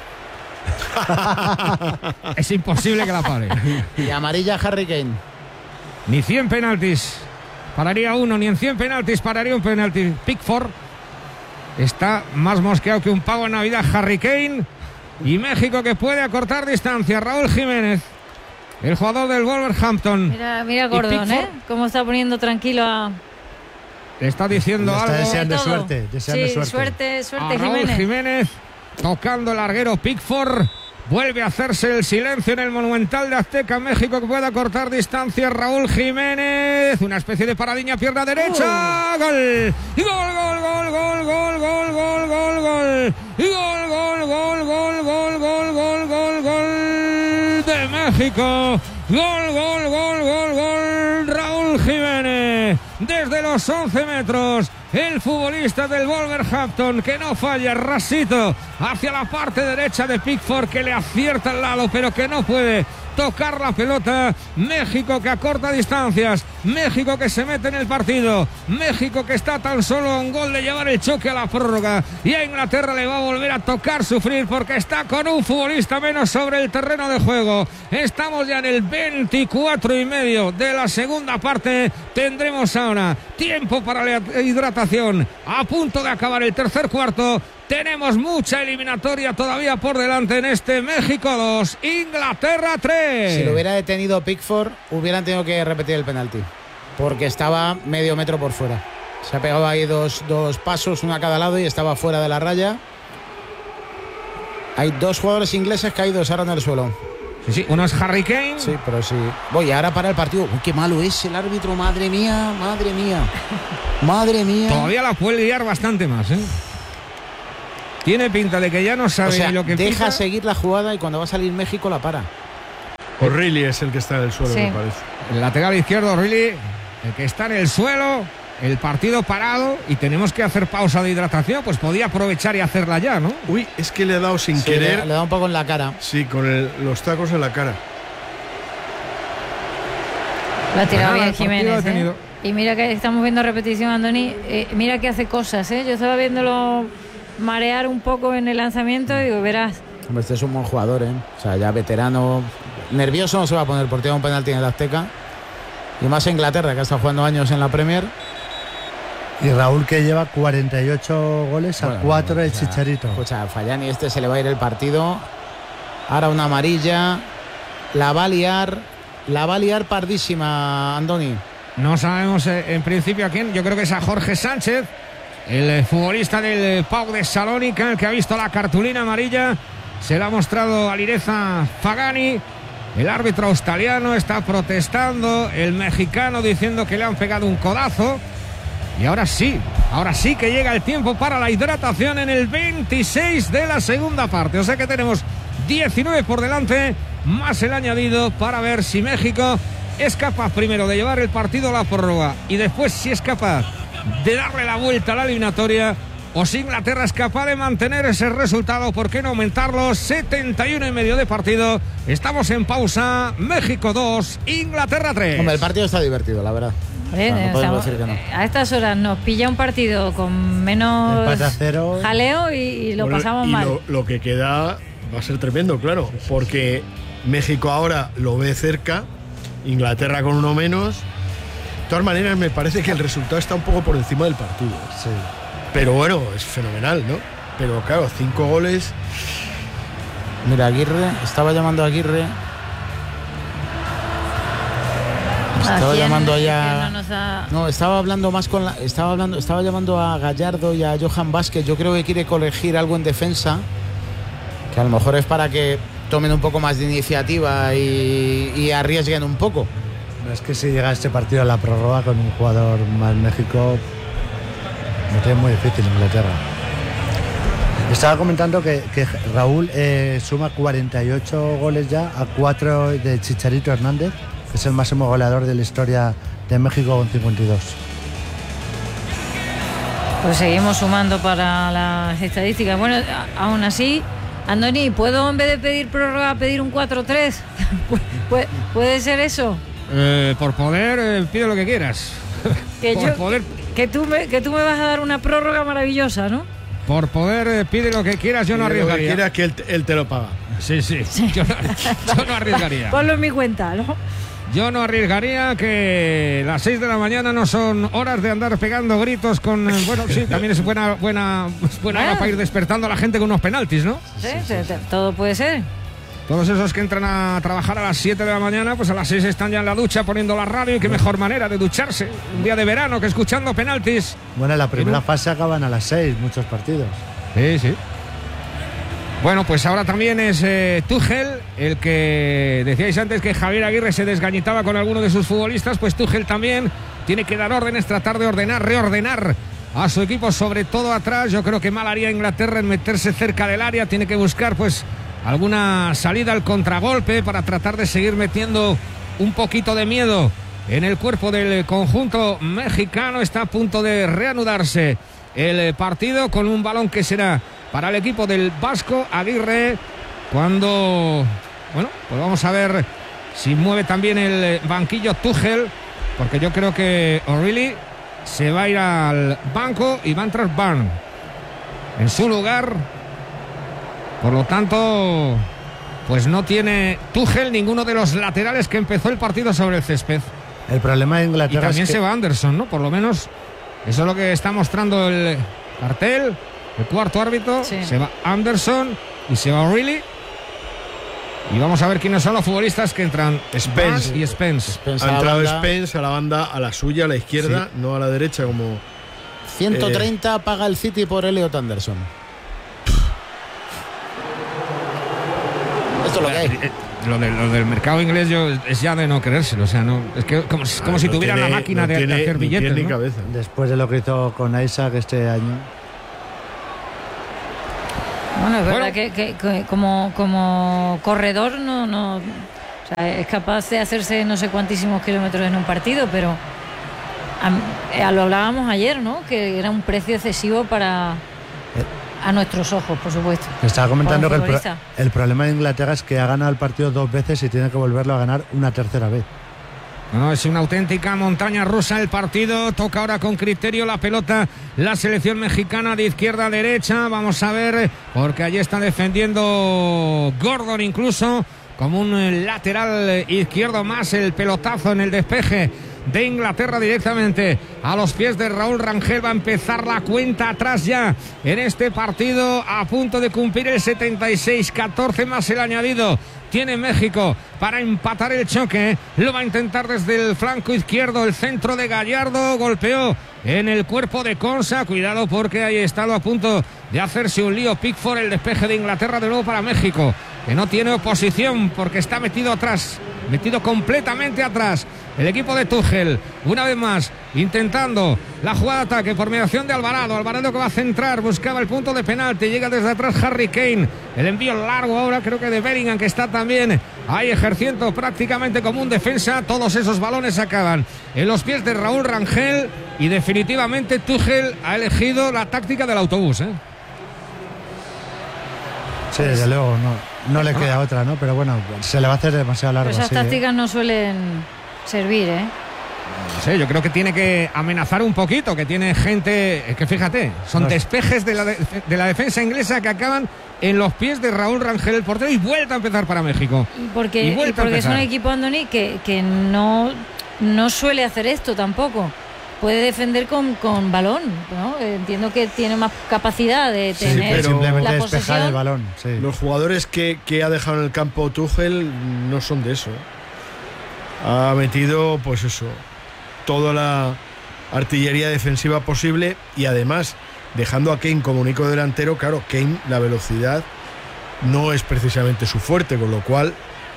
Es imposible que la pare. Y amarilla Harry Kane. Ni cien penaltis pararía uno, ni en cien penaltis pararía un penalti. Pickford está más mosqueado que un pavo en Navidad. Harry Kane. Y México que puede acortar distancia. Raúl Jiménez, el jugador del Wolverhampton. Mira, mira Gordon, ¿eh? Cómo está poniendo tranquilo a... Le está diciendo Le está algo. deseando suerte, deseando sí, suerte. suerte, suerte, a Raúl Jiménez. Jiménez, tocando el larguero Pickford. Vuelve a hacerse el silencio en el Monumental de Azteca. México que pueda cortar distancia. Raúl Jiménez, una especie de paradiña, pierna derecha. Uh. Gol. Y gol, gol, gol, gol, gol, gol, gol, gol, gol. Y gol, gol, gol, gol, gol, gol, gol, gol, gol de México. Gol, gol, gol, gol, gol. Raúl Jiménez. Desde los once metros. El futbolista del Wolverhampton que no falla, rasito hacia la parte derecha de Pickford, que le acierta al lado pero que no puede tocar la pelota. México que acorta distancias, México que se mete en el partido, México que está tan solo a un gol de llevar el choque a la prórroga, y a Inglaterra le va a volver a tocar sufrir porque está con un futbolista menos sobre el terreno de juego. Estamos ya en el veinticuatro y medio de la segunda parte. Tendremos ahora tiempo para la hidratación, a punto de acabar el tercer cuarto. Tenemos mucha eliminatoria todavía por delante en este México dos, Inglaterra tres. Si lo hubiera detenido Pickford, hubieran tenido que repetir el penalti, porque estaba medio metro por fuera. Se ha pegado ahí dos, dos pasos, uno a cada lado, y estaba fuera de la raya. Hay dos jugadores ingleses caídos ahora en el suelo. Sí, sí, uno es Harry Kane. Sí, pero sí. Voy, ahora para el partido. Uy, qué malo es el árbitro, madre mía, madre mía. Madre mía. Todavía la puede liar bastante más, ¿eh? Tiene pinta de que ya no sabe o sea, lo que deja pita. seguir la jugada y cuando va a salir México la para. O'Reilly es el que está en el suelo, Sí. me parece. El lateral izquierdo, Really, el que está en el suelo, el partido parado y tenemos que hacer pausa de hidratación, pues podía aprovechar y hacerla ya, ¿no? Uy, es que le he dado sin Sí, querer. le, le da un poco en la cara. Sí, con el- los tacos en la cara. Lo ha tirado Nada, bien el partido Jiménez. ha tenido- ¿eh? Y mira que estamos viendo repetición, Andoni. Eh, mira que hace cosas, ¿eh? Yo estaba viéndolo marear un poco en el lanzamiento y digo, verás. Hombre, este es un buen jugador, ¿eh? O sea, ya veterano. Nervioso no se va a poner por tirar un penalti en el Azteca. Y más en Inglaterra, que ha estado jugando años en la Premier. Y Raúl, que lleva cuarenta y ocho goles a Bueno, cuatro del o sea, Chicharito. Escucha, Fallani, este se le va a ir el partido. Ahora una amarilla. La va a liar. La va a liar pardísima, Andoni. No sabemos eh, en principio a quién. Yo creo que es a Jorge Sánchez, el eh, futbolista del eh, P A O de Salónica, el que ha visto la cartulina amarilla. Se la ha mostrado a Lireza Fagani. El árbitro australiano está protestando. El mexicano diciendo que le han pegado un codazo. Y ahora sí, ahora sí que llega el tiempo para la hidratación en el veintiséis de la segunda parte. O sea que tenemos diecinueve por delante, más el añadido para ver si México es capaz primero de llevar el partido a la prórroga y después si es capaz de darle la vuelta a la eliminatoria, o si Inglaterra es capaz de mantener ese resultado, ¿por qué no aumentarlo? setenta y uno y medio de partido. Estamos en pausa. México dos, Inglaterra tres. Hombre, el partido está divertido, la verdad. Bien, O sea, no podemos estamos- decir que no. A estas horas nos pilla un partido con menos Empate a cero. jaleo y, y lo Bueno, pasamos y mal. Lo, lo que queda va a ser tremendo, claro, porque México ahora lo ve cerca, Inglaterra con uno menos. De todas maneras, me parece que el resultado está un poco por encima del partido. Sí. Pero bueno, es fenomenal, ¿no? Pero claro, cinco goles. Mira, Aguirre, estaba llamando a Aguirre. Estaba ¿A quién- llamando quién allá. no nos da- No, estaba hablando más con la, estaba hablando, estaba llamando a Gallardo y a Johan Vázquez. Yo creo que quiere corregir algo en defensa, que a lo mejor es para que tomen un poco más de iniciativa y, y arriesguen un poco. No, es que si llega este partido a la prórroga con un jugador más México, lo tiene muy difícil Inglaterra. Estaba comentando que, que Raúl eh, suma cuarenta y ocho goles ya a cuatro de Chicharito Hernández, que es el máximo goleador de la historia de México con cincuenta y dos. Pues seguimos sumando para las estadísticas. Bueno, a- aún así, Andoni, ¿puedo en vez de pedir prórroga pedir un cuatro tres? ¿Puede, puede ser eso? Eh, por poder, eh, pide lo que quieras. Que, por yo- poder, que, tú me, que tú me vas a dar una prórroga maravillosa, ¿no? por poder eh, pide lo que quieras. Yo no Lo que arriesgaría. quieras que él, él te lo paga. Sí, sí. Yo no, yo no arriesgaría. Ponlo en mi cuenta, ¿no? Yo no arriesgaría, que las seis de la mañana no son horas de andar pegando gritos con... eh, Bueno, sí, también es buena buena buena hora Ah. para ir despertando a la gente con unos penaltis, ¿no? Sí, sí, sí, todo puede ser. Todos esos que entran a trabajar a las siete de la mañana, pues a las seis están ya en la ducha poniendo la radio, y qué mejor manera de ducharse un día de verano que escuchando penaltis. Bueno, la primera ¿Y no? fase acaban a las seis, muchos partidos. Sí, sí. Bueno, pues ahora también es eh, Tuchel, el que decíais antes que Javier Aguirre se desgañitaba con alguno de sus futbolistas, pues Tuchel también tiene que dar órdenes, tratar de ordenar, reordenar a su equipo, sobre todo atrás. Yo creo que mal haría Inglaterra en meterse cerca del área, tiene que buscar pues alguna salida al contragolpe para tratar de seguir metiendo un poquito de miedo en el cuerpo del conjunto mexicano. Está a punto de reanudarse el partido con un balón que será para el equipo del Vasco Aguirre, cuando, bueno, pues vamos a ver si mueve también el banquillo Tuchel, porque yo creo que O'Reilly se va a ir al banco y va a entrar Barn en su lugar. Por lo tanto, pues no tiene Tuchel ninguno de los laterales que empezó el partido sobre el césped. El problema de Y Inglaterra también es que se va Anderson, ¿no? Por lo menos eso es lo que está mostrando el cartel. El cuarto árbitro, Sí. se va Anderson y se va O'Reilly. Y vamos a ver quiénes son los futbolistas que entran. Spence. Barnes y Spence. Spence Ha a la entrado banda. Spence a la banda, a la suya, a la izquierda, no a la derecha como ciento treinta eh, paga el City por Elliot Anderson. Esto es lo que hay. Lo, de, lo del mercado inglés yo, es ya de no creérselo. O sea, no, es que como, como ah, si tuvieran tiene, la máquina no de, tiene, de hacer billetes. No ¿no? Después de lo que hizo con Isaac este año. Bueno, es verdad bueno. Que, que, que como, como corredor no, no o sea, es capaz de hacerse no sé cuantísimos kilómetros en un partido, pero a, a lo hablábamos ayer, ¿no? Que era un precio excesivo para... A nuestros ojos, por supuesto. Estaba comentando que el, pro, el problema de Inglaterra es que ha ganado el partido dos veces y tiene que volverlo a ganar una tercera vez. No, es una auténtica montaña rusa el partido. Toca ahora con criterio la pelota la selección mexicana de izquierda a derecha. Vamos a ver, porque allí está defendiendo Gordon incluso como un lateral izquierdo más. El pelotazo en el despeje de Inglaterra directamente a los pies de Raúl Rangel. Va a empezar la cuenta atrás ya en este partido, a punto de cumplir el setenta y seis, catorce más el añadido tiene México para empatar el choque. Lo va a intentar desde el flanco izquierdo, el centro de Gallardo, golpeó en el cuerpo de Konsa, cuidado porque ahí estado a punto de hacerse un lío Pickford. El despeje de Inglaterra de nuevo para México, que no tiene oposición porque está metido atrás, metido completamente atrás el equipo de Tuchel, una vez más intentando la jugada de ataque por mediación de Alvarado. Alvarado que va a centrar, buscaba el punto de penalti, llega desde atrás Harry Kane, el envío largo ahora creo que de Bellingham, que está también ahí ejerciendo prácticamente como un defensa. Todos esos balones acaban en los pies de Raúl Rangel y definitivamente Tuchel ha elegido la táctica del autobús, ¿eh? Sí, desde luego, no, no le queda ah. otra, ¿no? Pero bueno, se le va a hacer demasiado largo. Pero esas así, tácticas ¿eh? no suelen servir, ¿eh? Sí, yo creo que tiene que amenazar un poquito, que tiene gente, es que fíjate, son no. despejes de la, de, de la defensa inglesa que acaban en los pies de Raúl Rangel, el portero, y vuelta a empezar para México. Porque, y y porque es un equipo, Andoni, que, que no, no suele hacer esto tampoco. Puede defender con, con balón, ¿no? Entiendo que tiene más capacidad de tener sí, simplemente la despejar posesión. El balón. Sí. Los jugadores que, que ha dejado en el campo Tuchel no son de eso. Ha metido, pues eso, toda la artillería defensiva posible y además dejando a Kane como único delantero. Claro, Kane, la velocidad no es precisamente su fuerte, con lo cual...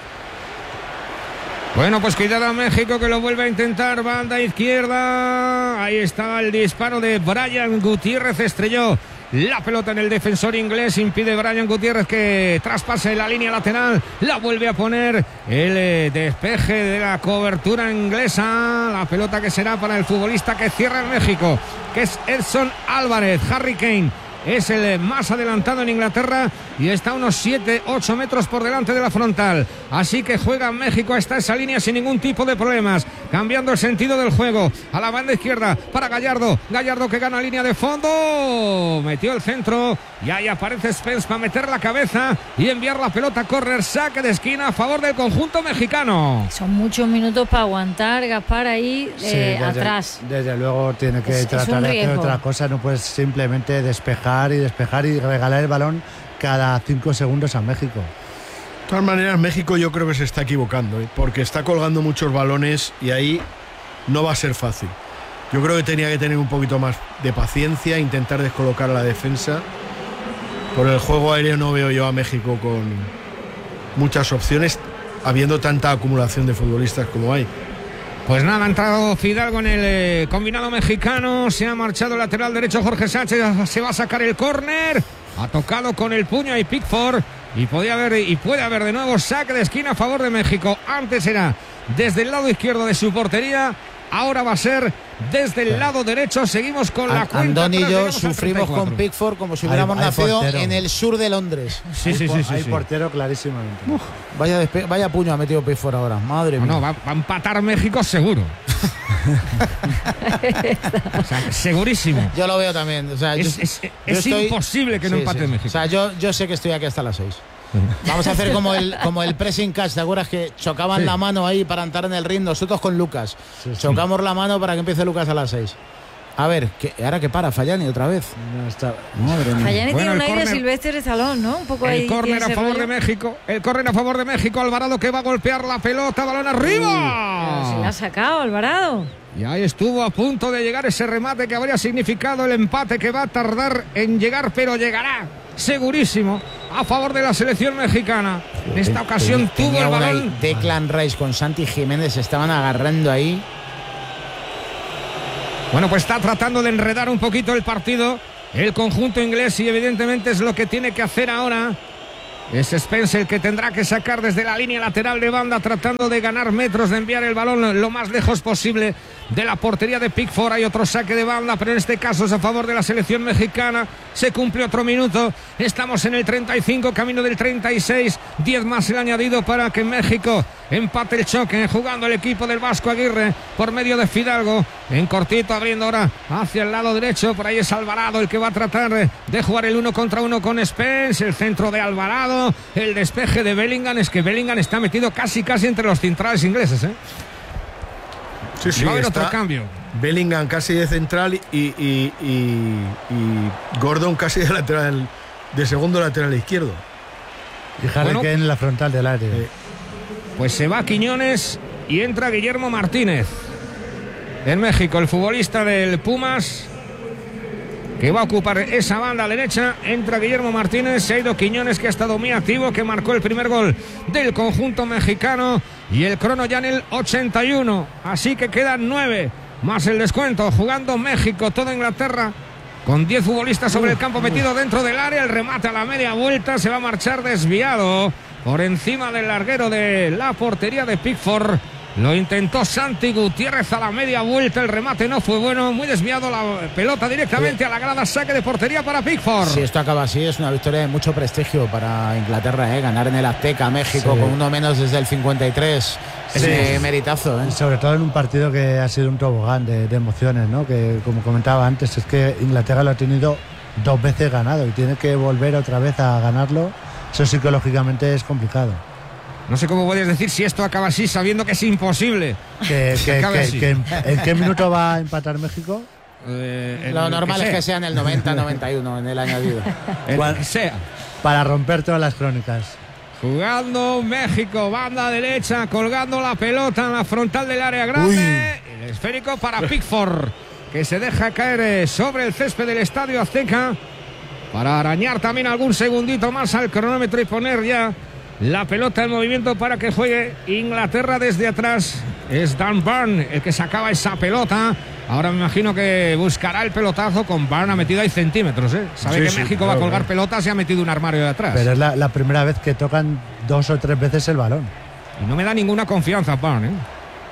Bueno, pues cuidado a México, que lo vuelve a intentar, banda izquierda. Ahí está el disparo de Brian Gutiérrez, estrelló la pelota en el defensor inglés, impide Brian Gutiérrez que traspase la línea lateral, la vuelve a poner el eh, despeje de la cobertura inglesa. La pelota que será para el futbolista que cierra en México, que es Edson Álvarez. Harry Kane es el más adelantado en Inglaterra y está a unos siete ocho metros por delante de la frontal. Así que juega México hasta esa línea sin ningún tipo de problemas, cambiando el sentido del juego a la banda izquierda para Gallardo. Gallardo que gana línea de fondo, metió el centro y ahí aparece Spence para meter la cabeza y enviar la pelota a córner, saque de esquina a favor del conjunto mexicano. Son muchos minutos para aguantar, Gaspar, ahí sí, eh, desde, atrás. Desde luego tiene que es, tratar es de hacer otra cosa, no puedes simplemente despejar y despejar y regalar el balón cada cinco segundos a México. De todas maneras, México yo creo que se está equivocando, ¿eh? Porque está colgando muchos balones y ahí no va a ser fácil. Yo creo que tenía que tener un poquito más de paciencia, intentar descolocar a la defensa. Por el juego aéreo no veo yo a México con muchas opciones, habiendo tanta acumulación de futbolistas como hay. Pues nada, ha entrado Fidalgo en el eh, combinado mexicano, se ha marchado el lateral derecho Jorge Sánchez, se va a sacar el córner, ha tocado con el puño y Pickford y podía haber y puede haber de nuevo saque de esquina a favor de México. Antes era desde el lado izquierdo de su portería, ahora va a ser desde el lado derecho. Seguimos con la cuenta. Andoni y yo sufrimos con Pickford como si hubiéramos hay, hay nacido portero. En el sur de Londres. Sí, sí, sí, sí, hay sí. portero clarísimamente. Uf, vaya, despe- vaya puño ha metido Pickford ahora, madre no, mía. No, va, va a empatar México seguro. O sea, segurísimo. Yo lo veo también. O sea, es yo, es, yo es estoy... imposible que no sí, empate sí. México. O sea, yo, yo sé que estoy aquí hasta las seis. Vamos a hacer como el, como el pressing catch, ¿te acuerdas que chocaban sí. la mano ahí para entrar en el ring? Nosotros con Lucas. Sí, sí. Chocamos la mano para que empiece Lucas a las seis. A ver, que, ahora que para Fallani otra vez. No está. Madre mía. Fallani Bueno, tiene un el aire córner- Silvestre de Salón, ¿no? Un poco ahí El córner tiene a ese favor rollo. de México. El córner a favor de México. Alvarado que va a golpear la pelota. Balón Pero se arriba. la ha sacado Alvarado. Y ahí estuvo a punto de llegar ese remate que habría significado el empate, que va a tardar en llegar, pero llegará segurísimo a favor de la selección mexicana. En esta ocasión tuvo Tenía el una balón. ahí, Declan Rice con Santi Jiménez se estaban agarrando ahí. Bueno, pues está tratando de enredar un poquito el partido el conjunto inglés, y evidentemente es lo que tiene que hacer ahora. Es Spence el que tendrá que sacar desde la línea lateral de banda, tratando de ganar metros, de enviar el balón lo más lejos posible de la portería de Pickford. Hay otro saque de banda, pero en este caso es a favor de la selección mexicana. Se cumple otro minuto. Estamos en el treinta y cinco, camino del treinta y seis. diez más el añadido para que México empate el choque, jugando el equipo del Vasco Aguirre por medio de Fidalgo. En cortito, abriendo ahora hacia el lado derecho. Por ahí es Alvarado el que va a tratar de jugar el uno contra uno con Spence. El centro de Alvarado, el despeje de Bellingham. Es que Bellingham está metido casi casi entre los centrales ingleses, ¿eh? Sí, sí, Va a haber está otro cambio. Bellingham casi de central y, y, y, y Gordon casi de lateral, de segundo lateral izquierdo. Y Harry Bueno. Kane en la frontal del área. Eh, Pues se va Quiñones y entra Guillermo Martínez. En México, el futbolista del Pumas, que va a ocupar esa banda derecha. Entra Guillermo Martínez, se ha ido Quiñones, que ha estado muy activo, que marcó el primer gol del conjunto mexicano. Y el crono ya en el ochenta y uno. Así que quedan nueve más el descuento. Jugando México, toda Inglaterra, con diez futbolistas sobre el campo, metido dentro del área. El remate a la media vuelta se va a marchar desviado por encima del larguero de la portería de Pickford. Lo intentó Santi Gutiérrez a la media vuelta. El remate no fue bueno. Muy desviado la pelota directamente a la grada. Saque de portería para Pickford. Si esto acaba así, es una victoria de mucho prestigio para Inglaterra, ¿eh? Ganar en el Azteca, México, Sí. con uno menos desde el cincuenta y tres. Es Sí. eh, meritazo, ¿eh? Y sobre todo en un partido que ha sido un tobogán de, de emociones, ¿no? Que como comentaba antes, es que Inglaterra lo ha tenido dos veces ganado y tiene que volver otra vez a ganarlo. Eso psicológicamente es complicado. No sé cómo puedes decir si esto acaba así, sabiendo que es imposible. Que, que- acabe que- así. que en, ¿En qué minuto va a empatar México? Eh, en Lo el normal que es que sea. sea en el noventa noventa y uno, en el añadido. En el ¿Cuál? que sea. Para romper todas las crónicas. Jugando México, banda derecha, colgando la pelota en la frontal del área grande. El esférico para Pickford, que se deja caer eh, sobre el césped del Estadio Azteca, para arañar también algún segundito más al cronómetro y poner ya la pelota en movimiento para que juegue Inglaterra desde atrás. Es Dan Burn el que sacaba esa pelota. Ahora me imagino que buscará el pelotazo. Con Burn ha metido ahí centímetros, ¿eh? Sabe Sí, que sí, México va a claro, colgar claro. pelotas y ha metido un armario de atrás. Pero es la, la primera vez que tocan dos o tres veces el balón. Y no me da ninguna confianza Burn, ¿eh?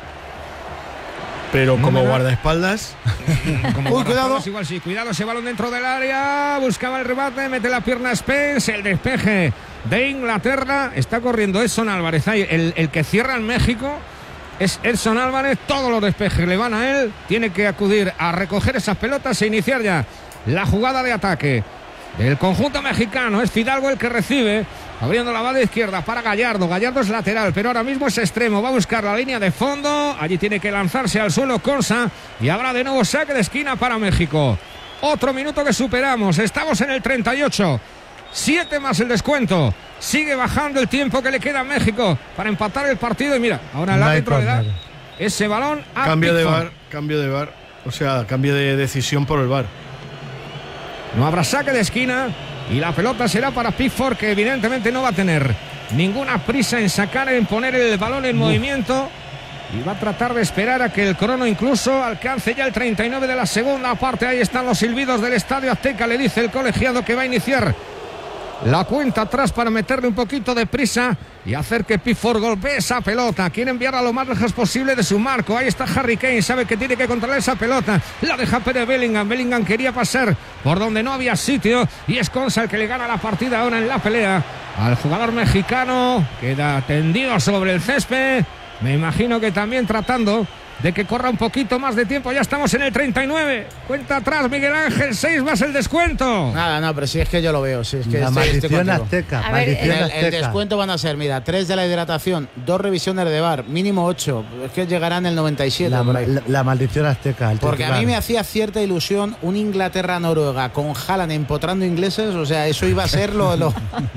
pero No como me da- guardaespaldas, Como Uy, cuidado. guardaespaldas, igual sí, cuidado ese balón dentro del área. Buscaba el remate, mete la pierna Spence. El despeje de Inglaterra. Está corriendo Edson Álvarez. Ahí, el, el que cierra en México es Edson Álvarez. Todos los despejes le van a él. Tiene que acudir a recoger esas pelotas e iniciar ya la jugada de ataque del conjunto mexicano. Es Fidalgo el que recibe, abriendo la banda izquierda para Gallardo. Gallardo es lateral, pero ahora mismo es extremo. Va a buscar la línea de fondo. Allí tiene que lanzarse al suelo Consa. Y habrá de nuevo saque de esquina para México. Otro minuto que superamos. Estamos en el treinta y ocho. Siete más el descuento. Sigue bajando el tiempo que le queda a México para empatar el partido. Y mira, ahora el No hay árbitro le da córner. ese balón a cambio de Pickford. bar, cambio de bar, o sea, cambio de decisión por el bar. No habrá saque de esquina y la pelota será para Pickford, que evidentemente no va a tener ninguna prisa en sacar, en poner el balón en movimiento, y va a tratar de esperar a que el crono incluso alcance ya el treinta y nueve de la segunda parte. Ahí están los silbidos del Estadio Azteca. Le dice el colegiado que va a iniciar la cuenta atrás para meterle un poquito de prisa y hacer que Pickford golpee esa pelota. Quiere enviarla lo más lejos posible de su marco. Ahí está Harry Kane, sabe que tiene que controlar esa pelota. La deja Pérez Bellingham. Bellingham quería pasar por donde no había sitio y es Consa el que le gana la partida ahora en la pelea al jugador mexicano. Queda tendido sobre el césped. Me imagino que también tratando de que corra un poquito más de tiempo. Ya estamos en el treinta y nueve. Cuenta atrás Miguel Ángel, seis más el descuento. Nada, no, pero si es que yo lo veo. Si es que la estoy, estoy maldición contigo. azteca. A ver, maldición El, azteca. el descuento van a ser, mira, tres de la hidratación, dos revisiones de bar, mínimo ocho. Es que llegarán el noventa y siete. La, por ahí. la- la maldición azteca. El Porque a titular. mí me hacía cierta ilusión un Inglaterra-Noruega con Haaland empotrando ingleses. O sea, eso iba a ser lo. lo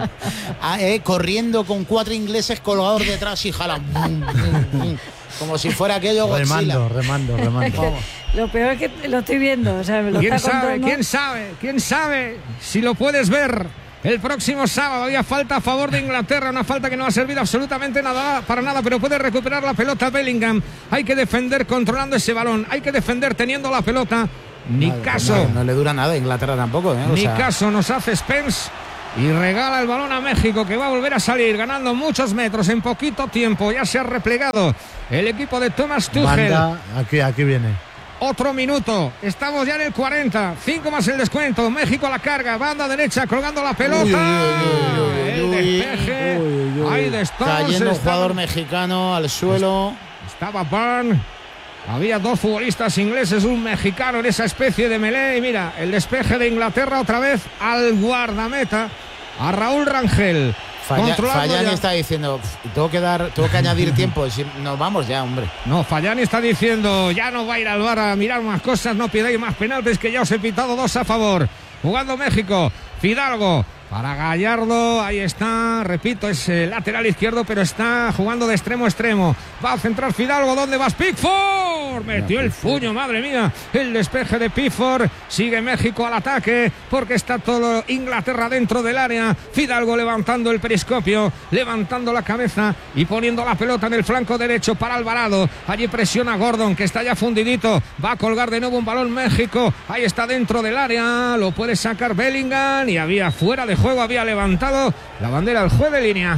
ah, eh, corriendo con cuatro ingleses colgados detrás y Haaland. Bum, bum, bum, como si fuera aquello Godzilla. Remando, remando, remando. Lo peor es que lo estoy viendo. O sea, me lo ¿Quién está sabe? contando. ¿Quién sabe? ¿Quién sabe si lo puedes ver? El próximo sábado había falta a favor de Inglaterra, una falta que no ha servido absolutamente nada para nada, pero puede recuperar la pelota Bellingham. Hay que defender controlando ese balón, hay que defender teniendo la pelota. Ni Madre, caso, No, no le dura nada a Inglaterra tampoco, ¿eh? O ni sea, caso nos hace Spence y regala el balón a México, que va a volver a salir ganando muchos metros en poquito tiempo. Ya se ha replegado el equipo de Thomas Tuchel. Banda, aquí, aquí viene. Otro minuto, estamos ya en el cuarenta, cinco más el descuento, México a la carga, banda derecha colgando la pelota, Uy, uy, uy, uy, el uy. despeje, Uy, uy. ahí de Stones, cayendo un estaba, jugador mexicano al suelo. estaba Byrne, había dos futbolistas ingleses, un mexicano en esa especie de melee, y mira, el despeje de Inglaterra otra vez al guardameta, a Raúl Rangel. Falla, Controlando Fallani ya. está diciendo, tengo que dar, tengo que añadir tiempo. Si nos vamos ya, hombre. No, Fallani está diciendo, ya no va a ir al V A R a mirar más cosas, no pidáis más penaltis, que ya os he pitado dos a favor. Jugando México, Fidalgo para Gallardo, ahí está, repito, es eh, lateral izquierdo, pero está jugando de extremo a extremo. Va a centrar Fidalgo, ¿dónde vas? Pickford, metió el puño, madre mía, el despeje de Pickford. Sigue México al ataque, porque está todo Inglaterra dentro del área. Fidalgo levantando el periscopio, levantando la cabeza y poniendo la pelota en el flanco derecho para Alvarado. Allí presiona Gordon, que está ya fundidito, va a colgar de nuevo un balón México. Ahí está dentro del área, lo puede sacar Bellingham y había fuera de juego, había levantado la bandera al juez de línea.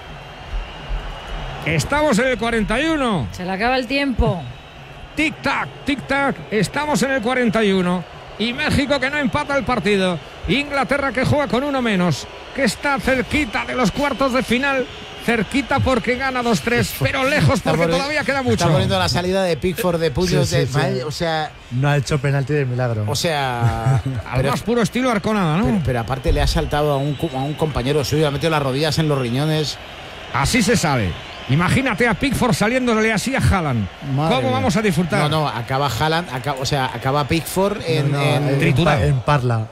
Estamos en el cuarenta y uno. Se le acaba el tiempo. Tic-tac, tic-tac, estamos en el cuarenta y uno. Y México que no empata el partido. Inglaterra que juega con uno menos, que está cerquita de los cuartos de final. Cerquita porque gana dos tres, pero lejos porque Está poni- todavía queda mucho. Está poniendo la salida de Pickford de puños Sí, sí, de. sí. Madre, o sea, No ha hecho penalti de milagro. o sea. Al pero, más puro estilo Arconada, ¿no? pero, pero aparte le ha saltado a un, co- a un compañero suyo, le ha metido las rodillas en los riñones. Así se sabe. Imagínate a Pickford saliéndole así a Haaland. Madre ¿Cómo mía. vamos a disfrutar? No, no, acaba Haaland, acaba, o sea, acaba Pickford en. No, no, en- en, triturado. Pa- en Parla.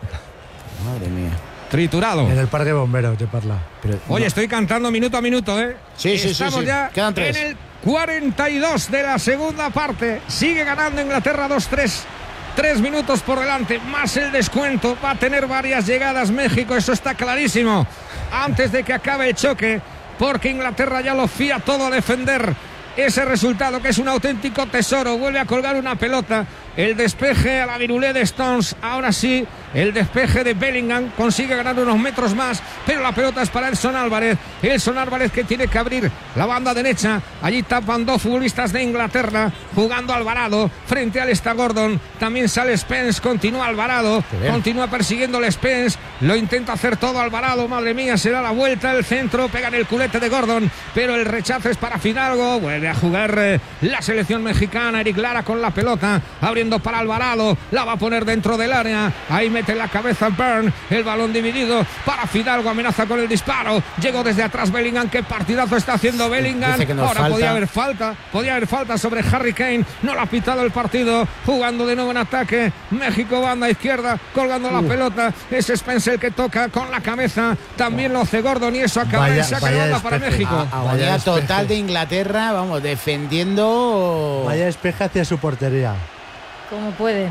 Madre mía. Triturado. En el parque de bomberos de Parla. Pero, Oye, no. estoy cantando minuto a minuto, ¿eh? Sí, sí, sí, Estamos sí. ya Quedan tres. en el cuarenta y dos de la segunda parte. Sigue ganando Inglaterra dos tres. Tres minutos por delante, más el descuento. Va a tener varias llegadas México, eso está clarísimo. Antes de que acabe el choque, porque Inglaterra ya lo fía todo a defender ese resultado, que es un auténtico tesoro. Vuelve a colgar una pelota. El despeje a la virulé de Stones. Ahora sí, el despeje de Bellingham consigue ganar unos metros más, pero la pelota es para Edson Álvarez. Edson Álvarez que tiene que abrir la banda derecha. Allí tapan dos futbolistas de Inglaterra, jugando Alvarado frente al está Gordon. También sale Spence, continúa Alvarado, continúa persiguiendo el Spence. Lo intenta hacer todo Alvarado, madre mía, se da la vuelta, el centro, pega en el culete de Gordon, pero el rechazo es para Fidalgo. Vuelve a jugar eh, la selección mexicana. Eric Lara con la pelota, abriendo para Alvarado, la va a poner dentro del área. Ahí mete la cabeza Byrne, el balón dividido para Fidalgo, amenaza con el disparo. Llegó desde atrás Bellingham, qué partidazo está haciendo Bellingham. Dice que nos Ahora falta. podía haber falta, podía haber falta sobre Harry Kane. No lo ha pitado el partido, jugando de nuevo en ataque. México, banda izquierda, colgando la pelota. Es Spencer el que toca con la cabeza. También lo hace Gordon y eso acaba Vaya- de sacar vaya banda para despeje. México. A- Agonía Vaya despeje. total de Inglaterra, vamos, defendiendo. Vaya despeje hacia su portería. Como pueden.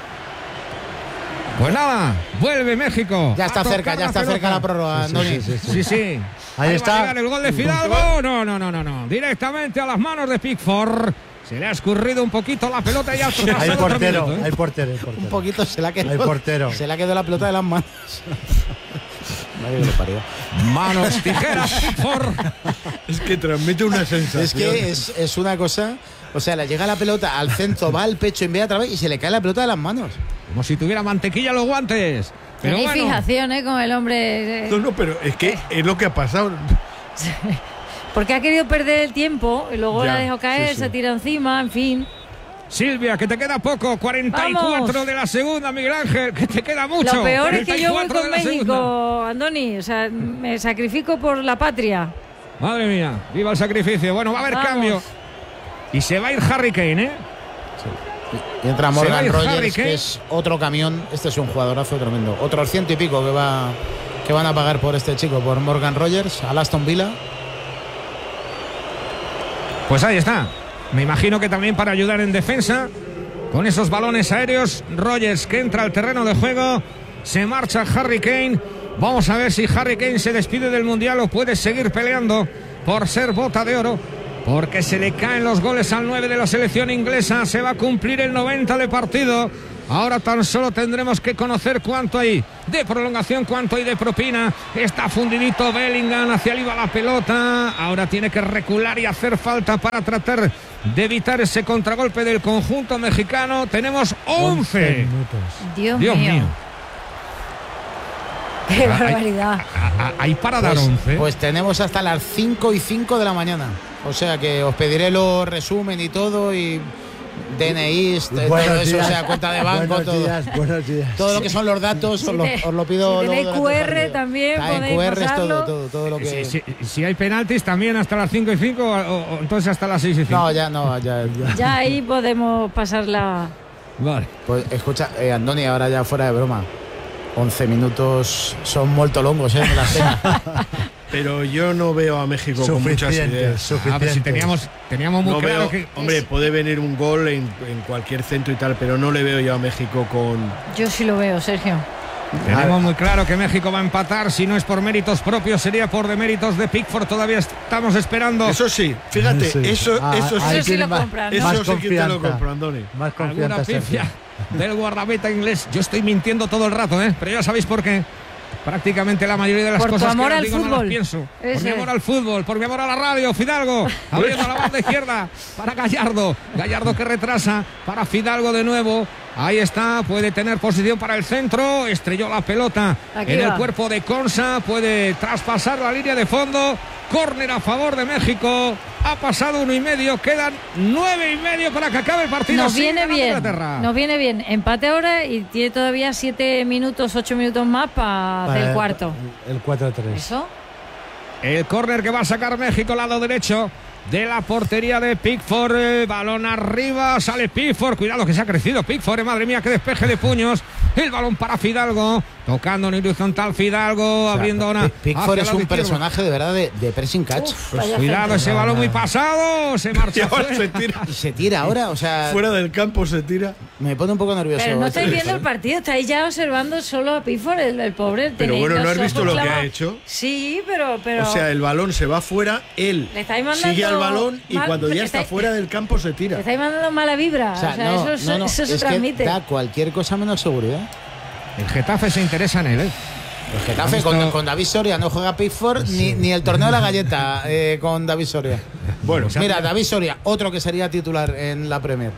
Pues nada, vuelve México. Ya a está tocar cerca, ya está pelota. cerca la prórroga, Sí, sí, Andoni. sí, sí, Sí, sí. Ahí está. va a llegar el gol de Fidalgo. No, no, no, no, no. Directamente a las manos de Pickford. Se le ha escurrido un poquito la pelota y ha pasado Hay otro portero, minuto, ¿eh? hay portero, hay Un portero. poquito se la ha quedado. Hay portero. Se le ha quedado la pelota de las manos. Madre que lo parió. Manos, tijeras, Pickford. Es que transmite una sensación. Es que es, es una cosa. O sea, le llega la pelota al centro, va al pecho, envía otra vez y se le cae la pelota de las manos. Como si tuviera mantequilla en los guantes. Pero Tenéis bueno, fijación, ¿eh? Con el hombre. eh, No, no, pero es que es lo que ha pasado. Porque ha querido perder el tiempo y luego Ya, la dejó caer, sí, sí. se tira encima, en fin. Silvia, que te queda poco, cuarenta y cuatro Vamos. de la segunda, Miguel Ángel, que te queda mucho. Lo peor es que yo voy cuarenta y cuatro con de la México, segunda. Andoni. O sea, me sacrifico por la patria. Madre mía, viva el sacrificio. Bueno, va a haber Vamos. cambio. Y se va a ir Harry Kane, ¿eh? Y entra Se va a Morgan ir Harry Rogers, Kane. que es otro camión. Este es un jugadorazo tremendo. Otros ciento y pico que va que van a pagar por este chico, por Morgan Rogers, al Aston Villa. Pues ahí está. Me imagino que también para ayudar en defensa con esos balones aéreos. Rogers, que entra al terreno de juego. Se marcha Harry Kane. Vamos a ver si Harry Kane se despide del Mundial o puede seguir peleando por ser bota de oro, porque se le caen los goles al nueve de la selección inglesa. Se va a cumplir el noventa de partido. Ahora tan solo tendremos que conocer cuánto hay de prolongación, cuánto hay de propina. Está fundidito Bellingham, hacia arriba la pelota. Ahora tiene que recular y hacer falta para tratar de evitar ese contragolpe del conjunto mexicano. Tenemos once. minutos. Dios, Dios mío. mío. Qué Hay- barbaridad. a- a- Hay para dar Pues, once. pues tenemos hasta las cinco y cinco de la mañana. O sea que os pediré los resumen y todo, y D N Is, todo Buenos eso, días. o sea, cuenta de banco, Buenos todo. días, buenos días. Todo lo que son los datos, os, lo, te- os lo pido. si luego tenéis durante Q el R partido. también Ah, en podéis Q R es pasarlo. todo, todo, todo lo que. Si, si- si hay penaltis también hasta las cinco y cinco, o, o entonces hasta las seis y cinco. No, ya no, ya. ya. Ya ahí podemos pasarla. Vale. Pues escucha, eh, Andoni, ahora ya fuera de broma. once minutos son muy longos, ¿eh? Me las tengo. Pero yo no veo a México con muchas Suficiente, ideas. suficiente. A ver si teníamos, teníamos muy No claro veo, que. hombre, puede venir un gol en, en cualquier centro y tal, pero no le veo yo a México con. Yo sí lo veo, Sergio. Tenemos muy claro que México va a empatar. Si no es por méritos propios, sería por deméritos de Pickford. Todavía estamos esperando. Eso sí, fíjate, Sí. eso, Ah, eso ahí sí, Eso sí tiene lo más- compran, ¿no? eso más sí que te lo confianza. compro, Andoni. Más alguna confianza. pifia Sergio. del guardameta inglés. Yo estoy mintiendo todo el rato, ¿eh? Pero ya sabéis por qué. Prácticamente la mayoría de las Por tu cosas amor que os al digo no las fútbol. pienso. Por Ese. mi amor al fútbol, por mi amor a la radio. Fidalgo abriendo la banda izquierda para Gallardo. Gallardo que retrasa para Fidalgo de nuevo. Ahí está, puede tener posición para el centro. Estrelló la pelota Aquí en el va. cuerpo de Consa. Puede traspasar la línea de fondo. Córner a favor de México. Ha pasado uno y medio. Quedan nueve y medio para que acabe el partido. Nos Sigue viene ganando bien. Inglaterra. Nos viene bien. Empate ahora y tiene todavía siete minutos, ocho minutos más para hacer el cuarto. El cuatro tres. ¿Eso? El córner que va a sacar México, lado derecho de la portería de Pickford. Eh, balón arriba, sale Pickford. Cuidado que se ha crecido Pickford. Eh, madre mía, qué despeje de puños. El balón para Fidalgo. Tocando en horizontal Fidalgo. Abriendo una. Pickford es un personaje de verdad de, de pressing catch. Uf, vaya Cuidado, centro. ese balón muy pasado. Se Y marcha. ahora fuera. se tira. Y se tira ahora, o sea, Fuera del campo se tira. me pone un poco nervioso. Pero no este estáis viendo el Pickford. partido, estáis ya observando solo a Pickford, el, el pobre. Pero tenéis bueno, ¿no los has visto ojos lo que ha clavados. hecho? Sí, pero. pero O sea, el balón se va fuera, él Le estáis mandando sigue al balón y mal- cuando ya le está estáis- fuera del campo se le tira. estáis mandando mala vibra. O sea, O sea, no, eso, no, no, eso se es transmite. que da cualquier cosa menos seguridad. El Getafe se interesa en él. ¿eh? El Getafe ¿Has con, visto? con David Soria no juega Pickford ni, ni el torneo de la galleta eh, con David Soria. Bueno, Mira, David Soria, otro que sería titular en la Premier.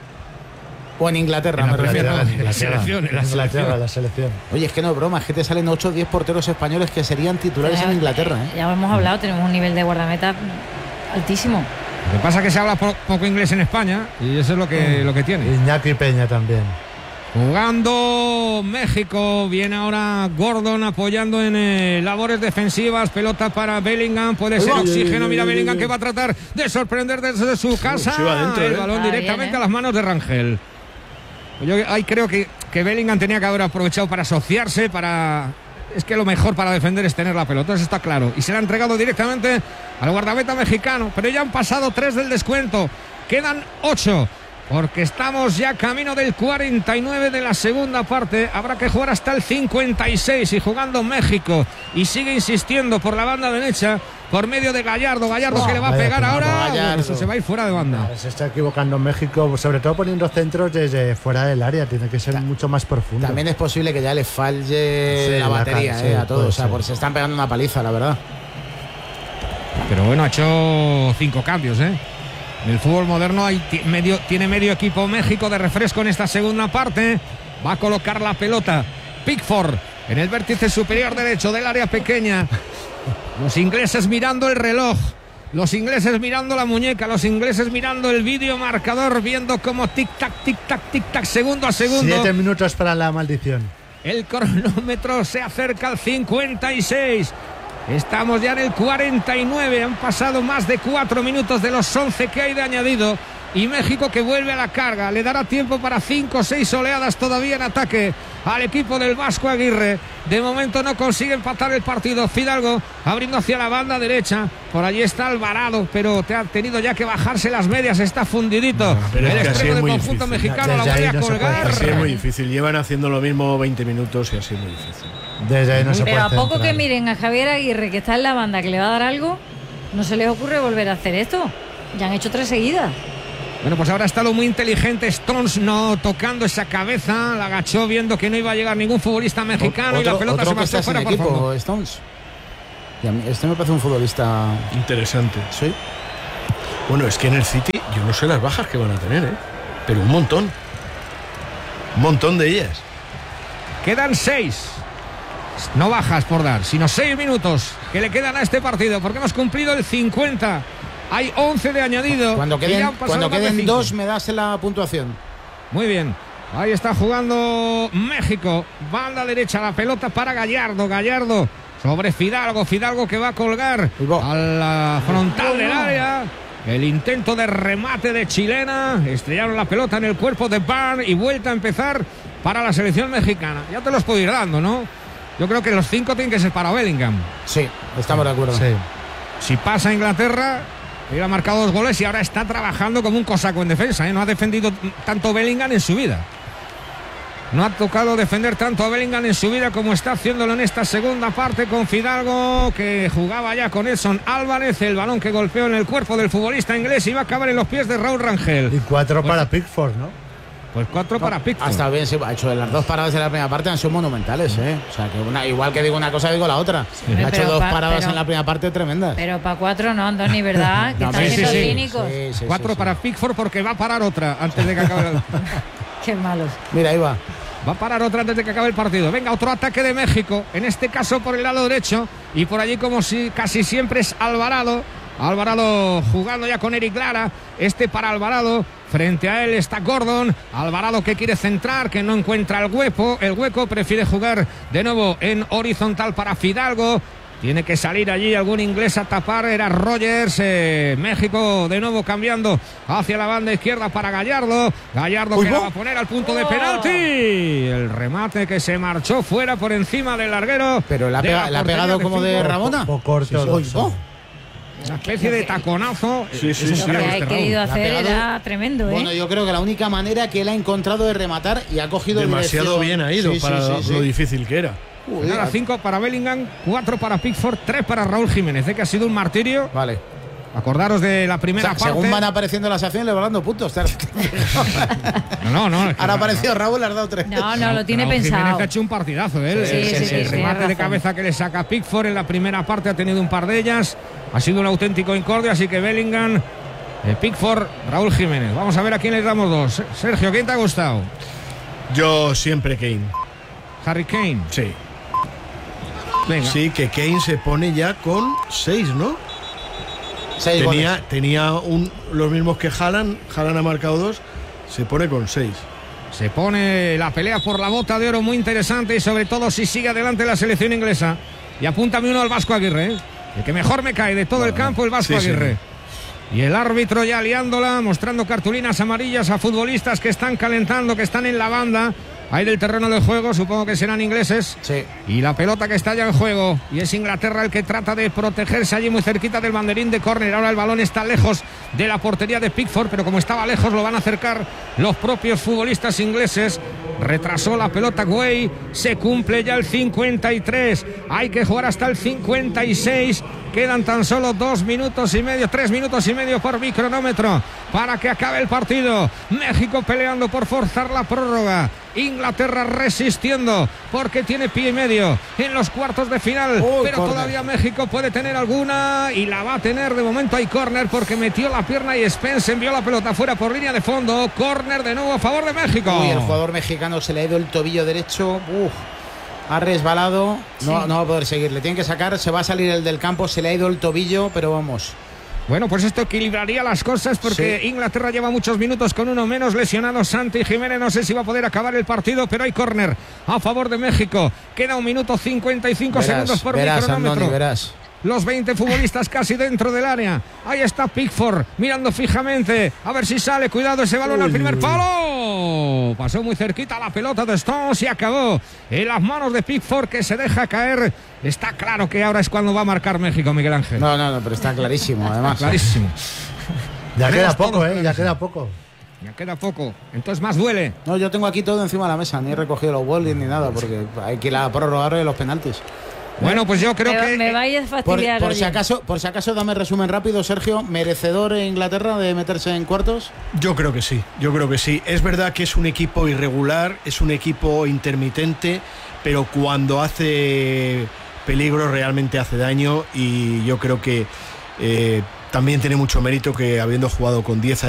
O en Inglaterra, En la me refiero. Premier, no. Inglaterra, selección, en la Inglaterra, selección. la selección. Oye, es que no es broma, es que te salen ocho o diez porteros españoles que serían titulares en Inglaterra. ¿eh? Ya hemos hablado, tenemos un nivel de guardameta altísimo. Lo que pasa es que se habla po- poco inglés en España y eso es lo que, lo que tiene. Iñaki Peña también. Jugando México, viene ahora Gordon apoyando en eh, labores defensivas, pelota para Bellingham, puede ser Uy, oxígeno, uy, mira uy, Bellingham uy. que va a tratar de sorprender desde su casa, sí va adentro, el ¿eh? balón Ah, directamente bien, ¿eh? a las manos de Rangel. Yo ahí creo que, que Bellingham tenía que haber aprovechado para asociarse, para... Es que lo mejor para defender es tener la pelota, eso está claro. Y se la ha entregado directamente al guardameta mexicano, pero ya han pasado tres del descuento, quedan ocho. Porque estamos ya camino del cuarenta y nueve de la segunda parte. Habrá que jugar hasta el cincuenta y seis. Y jugando México. Y sigue insistiendo por la banda derecha. Por medio de Gallardo. Gallardo Oh, que le va a vaya pegar temporada, ahora. Gallardo. Bueno, eso se va a ir fuera de banda. Se está equivocando México, sobre todo poniendo centros desde fuera del área. Tiene que ser mucho más profundo. También es posible que ya le falle Sí, la la batería ca- eh, sí, a todos. puede O sea, ser. porque se están pegando una paliza, la verdad. Pero bueno, ha hecho cinco cambios, ¿eh? En el fútbol moderno hay ti- medio, tiene medio equipo México de refresco en esta segunda parte. Va a colocar la pelota Pickford en el vértice superior derecho del área pequeña. Los ingleses mirando el reloj. Los ingleses mirando la muñeca, los ingleses mirando el vídeo marcador, viendo como tic-tac, tic-tac, tic-tac, segundo a segundo. Siete minutos para la maldición. El cronómetro se acerca al cincuenta y seis. Estamos ya en el cuarenta y nueve. Han pasado más de cuatro minutos de los once que hay de añadido. Y México que vuelve a la carga. Le dará tiempo para cinco o seis oleadas todavía en ataque al equipo del Vasco Aguirre. De momento no consigue empatar el partido. Fidalgo abriendo hacia la banda derecha. Por allí está Alvarado, pero te ha tenido ya que bajarse las medias. Está fundidito. No, pero el es que así extremo es muy del conjunto difícil. mexicano Desde la vuelve ahí a no se puede colgar. Así es muy difícil. Llevan haciendo lo mismo veinte minutos y así es muy difícil. Desde ahí no se Pero puede a poco centrar. que miren a Javier Aguirre, que está en la banda, que le va a dar algo, no se les ocurre volver a hacer esto. Ya han hecho tres seguidas. Bueno, pues ahora ha estado muy inteligente Stones, no tocando esa cabeza, la agachó viendo que no iba a llegar ningún futbolista mexicano. Otro, y la pelota otro se que marchó está fuera sin por equipo, fondo. Stones. Y a mí, este me parece un futbolista. Interesante. Sí. Bueno, es que en el City yo no sé las bajas que van a tener, ¿eh? Pero un montón. Un montón de ellas. Quedan seis. No bajas por dar, sino seis minutos que le quedan a este partido, porque hemos cumplido el cincuenta. Hay once de añadido. Cuando y ya queden, han pasado cuando más de queden cinco. dos, me das la puntuación. Muy bien. Ahí está jugando México. Banda derecha, la pelota para Gallardo. Gallardo sobre Fidalgo. Fidalgo que va a colgar a la frontal del área. El intento de remate de chilena. Estrellaron la pelota en el cuerpo de Barnes y vuelta a empezar para la selección mexicana. Ya te los puedo ir dando, ¿no? Yo creo que los cinco tienen que ser para Bellingham. Sí, estamos de acuerdo. Sí. Si pasa Inglaterra, hubiera marcado dos goles y ahora está trabajando como un cosaco en defensa, ¿eh? No ha defendido tanto Bellingham en su vida. No ha tocado defender tanto a Bellingham en su vida como está haciéndolo en esta segunda parte con Fidalgo, que jugaba ya con Edson Álvarez. El balón que golpeó en el cuerpo del futbolista inglés y va a acabar en los pies de Raúl Rangel. Y cuatro Pues- para Pickford, ¿no? Pues cuatro para Pickford. Hasta bien, sí, ha hecho las dos paradas de la primera parte, han sido monumentales, ¿eh? O sea, que una, igual que digo una cosa, digo la otra. Hombre, Ha hecho pero dos pa- paradas pero- en la primera parte tremendas. Pero para cuatro no, Andoni, ¿verdad? Que No, están sí, siendo sí, sí. cínicos. Sí, sí, Cuatro sí, sí. para Pickford porque va a parar otra antes de que acabe el... Qué malos. Mira, ahí va. Va a parar otra antes de que acabe el partido. Venga, otro ataque de México, en este caso por el lado derecho, y por allí como si casi siempre es Alvarado. Alvarado jugando ya con Eric Lara. Este para Alvarado. Frente a él está Gordon. Alvarado que quiere centrar, que no encuentra el hueco. El hueco prefiere jugar de nuevo en horizontal para Fidalgo. Tiene que salir allí algún inglés a tapar. Era Rogers. Eh, México de nuevo cambiando hacia la banda izquierda para Gallardo. Gallardo Uy, que la oh. va a poner al punto de Oh. penalti. El remate que se marchó fuera por encima del larguero. Pero la ha de pega- la ha portería pegado como de cinco. Rabona. Poco corto. Uy, dos. oh. Una especie de taconazo. Sí, sí, Es sí. un Lo que gran ha este querido Raúl. La ha hacer pegado- era tremendo, ¿eh? Bueno, yo creo que la única manera que él ha encontrado de rematar y ha cogido Demasiado dirección. bien ha ido Sí, sí, para sí, sí. lo difícil que era. Uy, Nada, cinco para Bellingham, cuatro para Pickford, tres para Raúl Jiménez. ¿eh? Que ha sido un martirio. Vale. Acordaros de la O primera sea, parte. según van apareciendo las acciones, le van dando puntos. No, no, no. es que Ahora ha no, aparecido Raúl, le has dado tres. No, no, lo tiene Raúl Jiménez pensado. que ha hecho un partidazo, ¿eh? Sí, el, sí, el- sí, el sí, remate tienes de razón. cabeza que le saca Pickford en la primera parte ha tenido un par de ellas. Ha sido un auténtico incordio, así que Bellingham, eh, Pickford, Raúl Jiménez. Vamos a ver a quién les damos dos. Sergio, ¿quién te ha gustado? Yo siempre Kane. Harry Kane. Sí. Venga. Sí, que Kane se pone ya con seis, ¿no? Seis Tenía, goles. tenía un, los mismos que Haaland. Haaland ha marcado dos. Se pone con seis. Se pone la pelea por la bota de oro muy interesante y sobre todo si sigue adelante la selección inglesa. Y apúntame uno al Vasco Aguirre, ¿eh? El que mejor me cae de todo el campo, el Vasco sí, sí. Aguirre. Y el árbitro ya liándola, mostrando cartulinas amarillas a futbolistas que están calentando, que están en la banda. Ahí del terreno del juego, supongo que serán ingleses. Sí. Y la pelota que está ya en juego. Y es Inglaterra el que trata de protegerse allí muy cerquita del banderín de córner. Ahora el balón está lejos de la portería de Pickford, pero como estaba lejos lo van a acercar los propios futbolistas ingleses. Retrasó la pelota Güey. Se cumple ya el cincuenta y tres. Hay que jugar hasta el cincuenta y seis. Quedan tan solo dos minutos y medio, tres minutos y medio por mi cronómetro para que acabe el partido. México peleando por forzar la prórroga. Inglaterra resistiendo porque tiene pie y medio en los cuartos de final. Uy, pero córner. todavía México puede tener alguna y la va a tener. De momento hay córner porque metió la pierna y Spence envió la pelota fuera por línea de fondo. Córner de nuevo a favor de México. Uy, el jugador mexicano se le ha ido el tobillo derecho. Uf. Ha resbalado. No, Sí. no va a poder seguir. Le tienen que sacar. Se va a salir el del campo. Se le ha ido el tobillo. Pero vamos. Bueno, pues esto equilibraría las cosas porque sí. Inglaterra lleva muchos minutos con uno menos lesionado. Santi Jiménez, no sé si va a poder acabar el partido, pero hay córner a favor de México. Queda un minuto cincuenta y cinco verás, segundos por verás, mi cronómetro. Andoni, verás. Los veinte futbolistas casi dentro del área. Ahí está Pickford mirando fijamente. A ver si sale. Cuidado ese balón uy, al primer palo. Pasó muy cerquita la pelota de Stones y acabó en las manos de Pickford, que se deja caer. Está claro que ahora es cuando va a marcar México, Miguel Ángel. No, no, no, pero está clarísimo, además. Clarísimo. Ya queda poco, ¿eh? Ya queda poco. Ya queda poco. Entonces más duele. No, yo tengo aquí todo encima de la mesa. Ni he recogido los bolis ni nada, porque hay que ir a prorrogar de los penaltis. Bueno, pues yo creo me, que... Me vais a fastidiar. Por, por, si acaso, por si acaso, dame resumen rápido, Sergio. ¿Merecedor en Inglaterra de meterse en cuartos? Yo creo que sí, yo creo que sí. Es verdad que es un equipo irregular, es un equipo intermitente, pero cuando hace peligro realmente hace daño, y yo creo que eh, también tiene mucho mérito que habiendo jugado con diez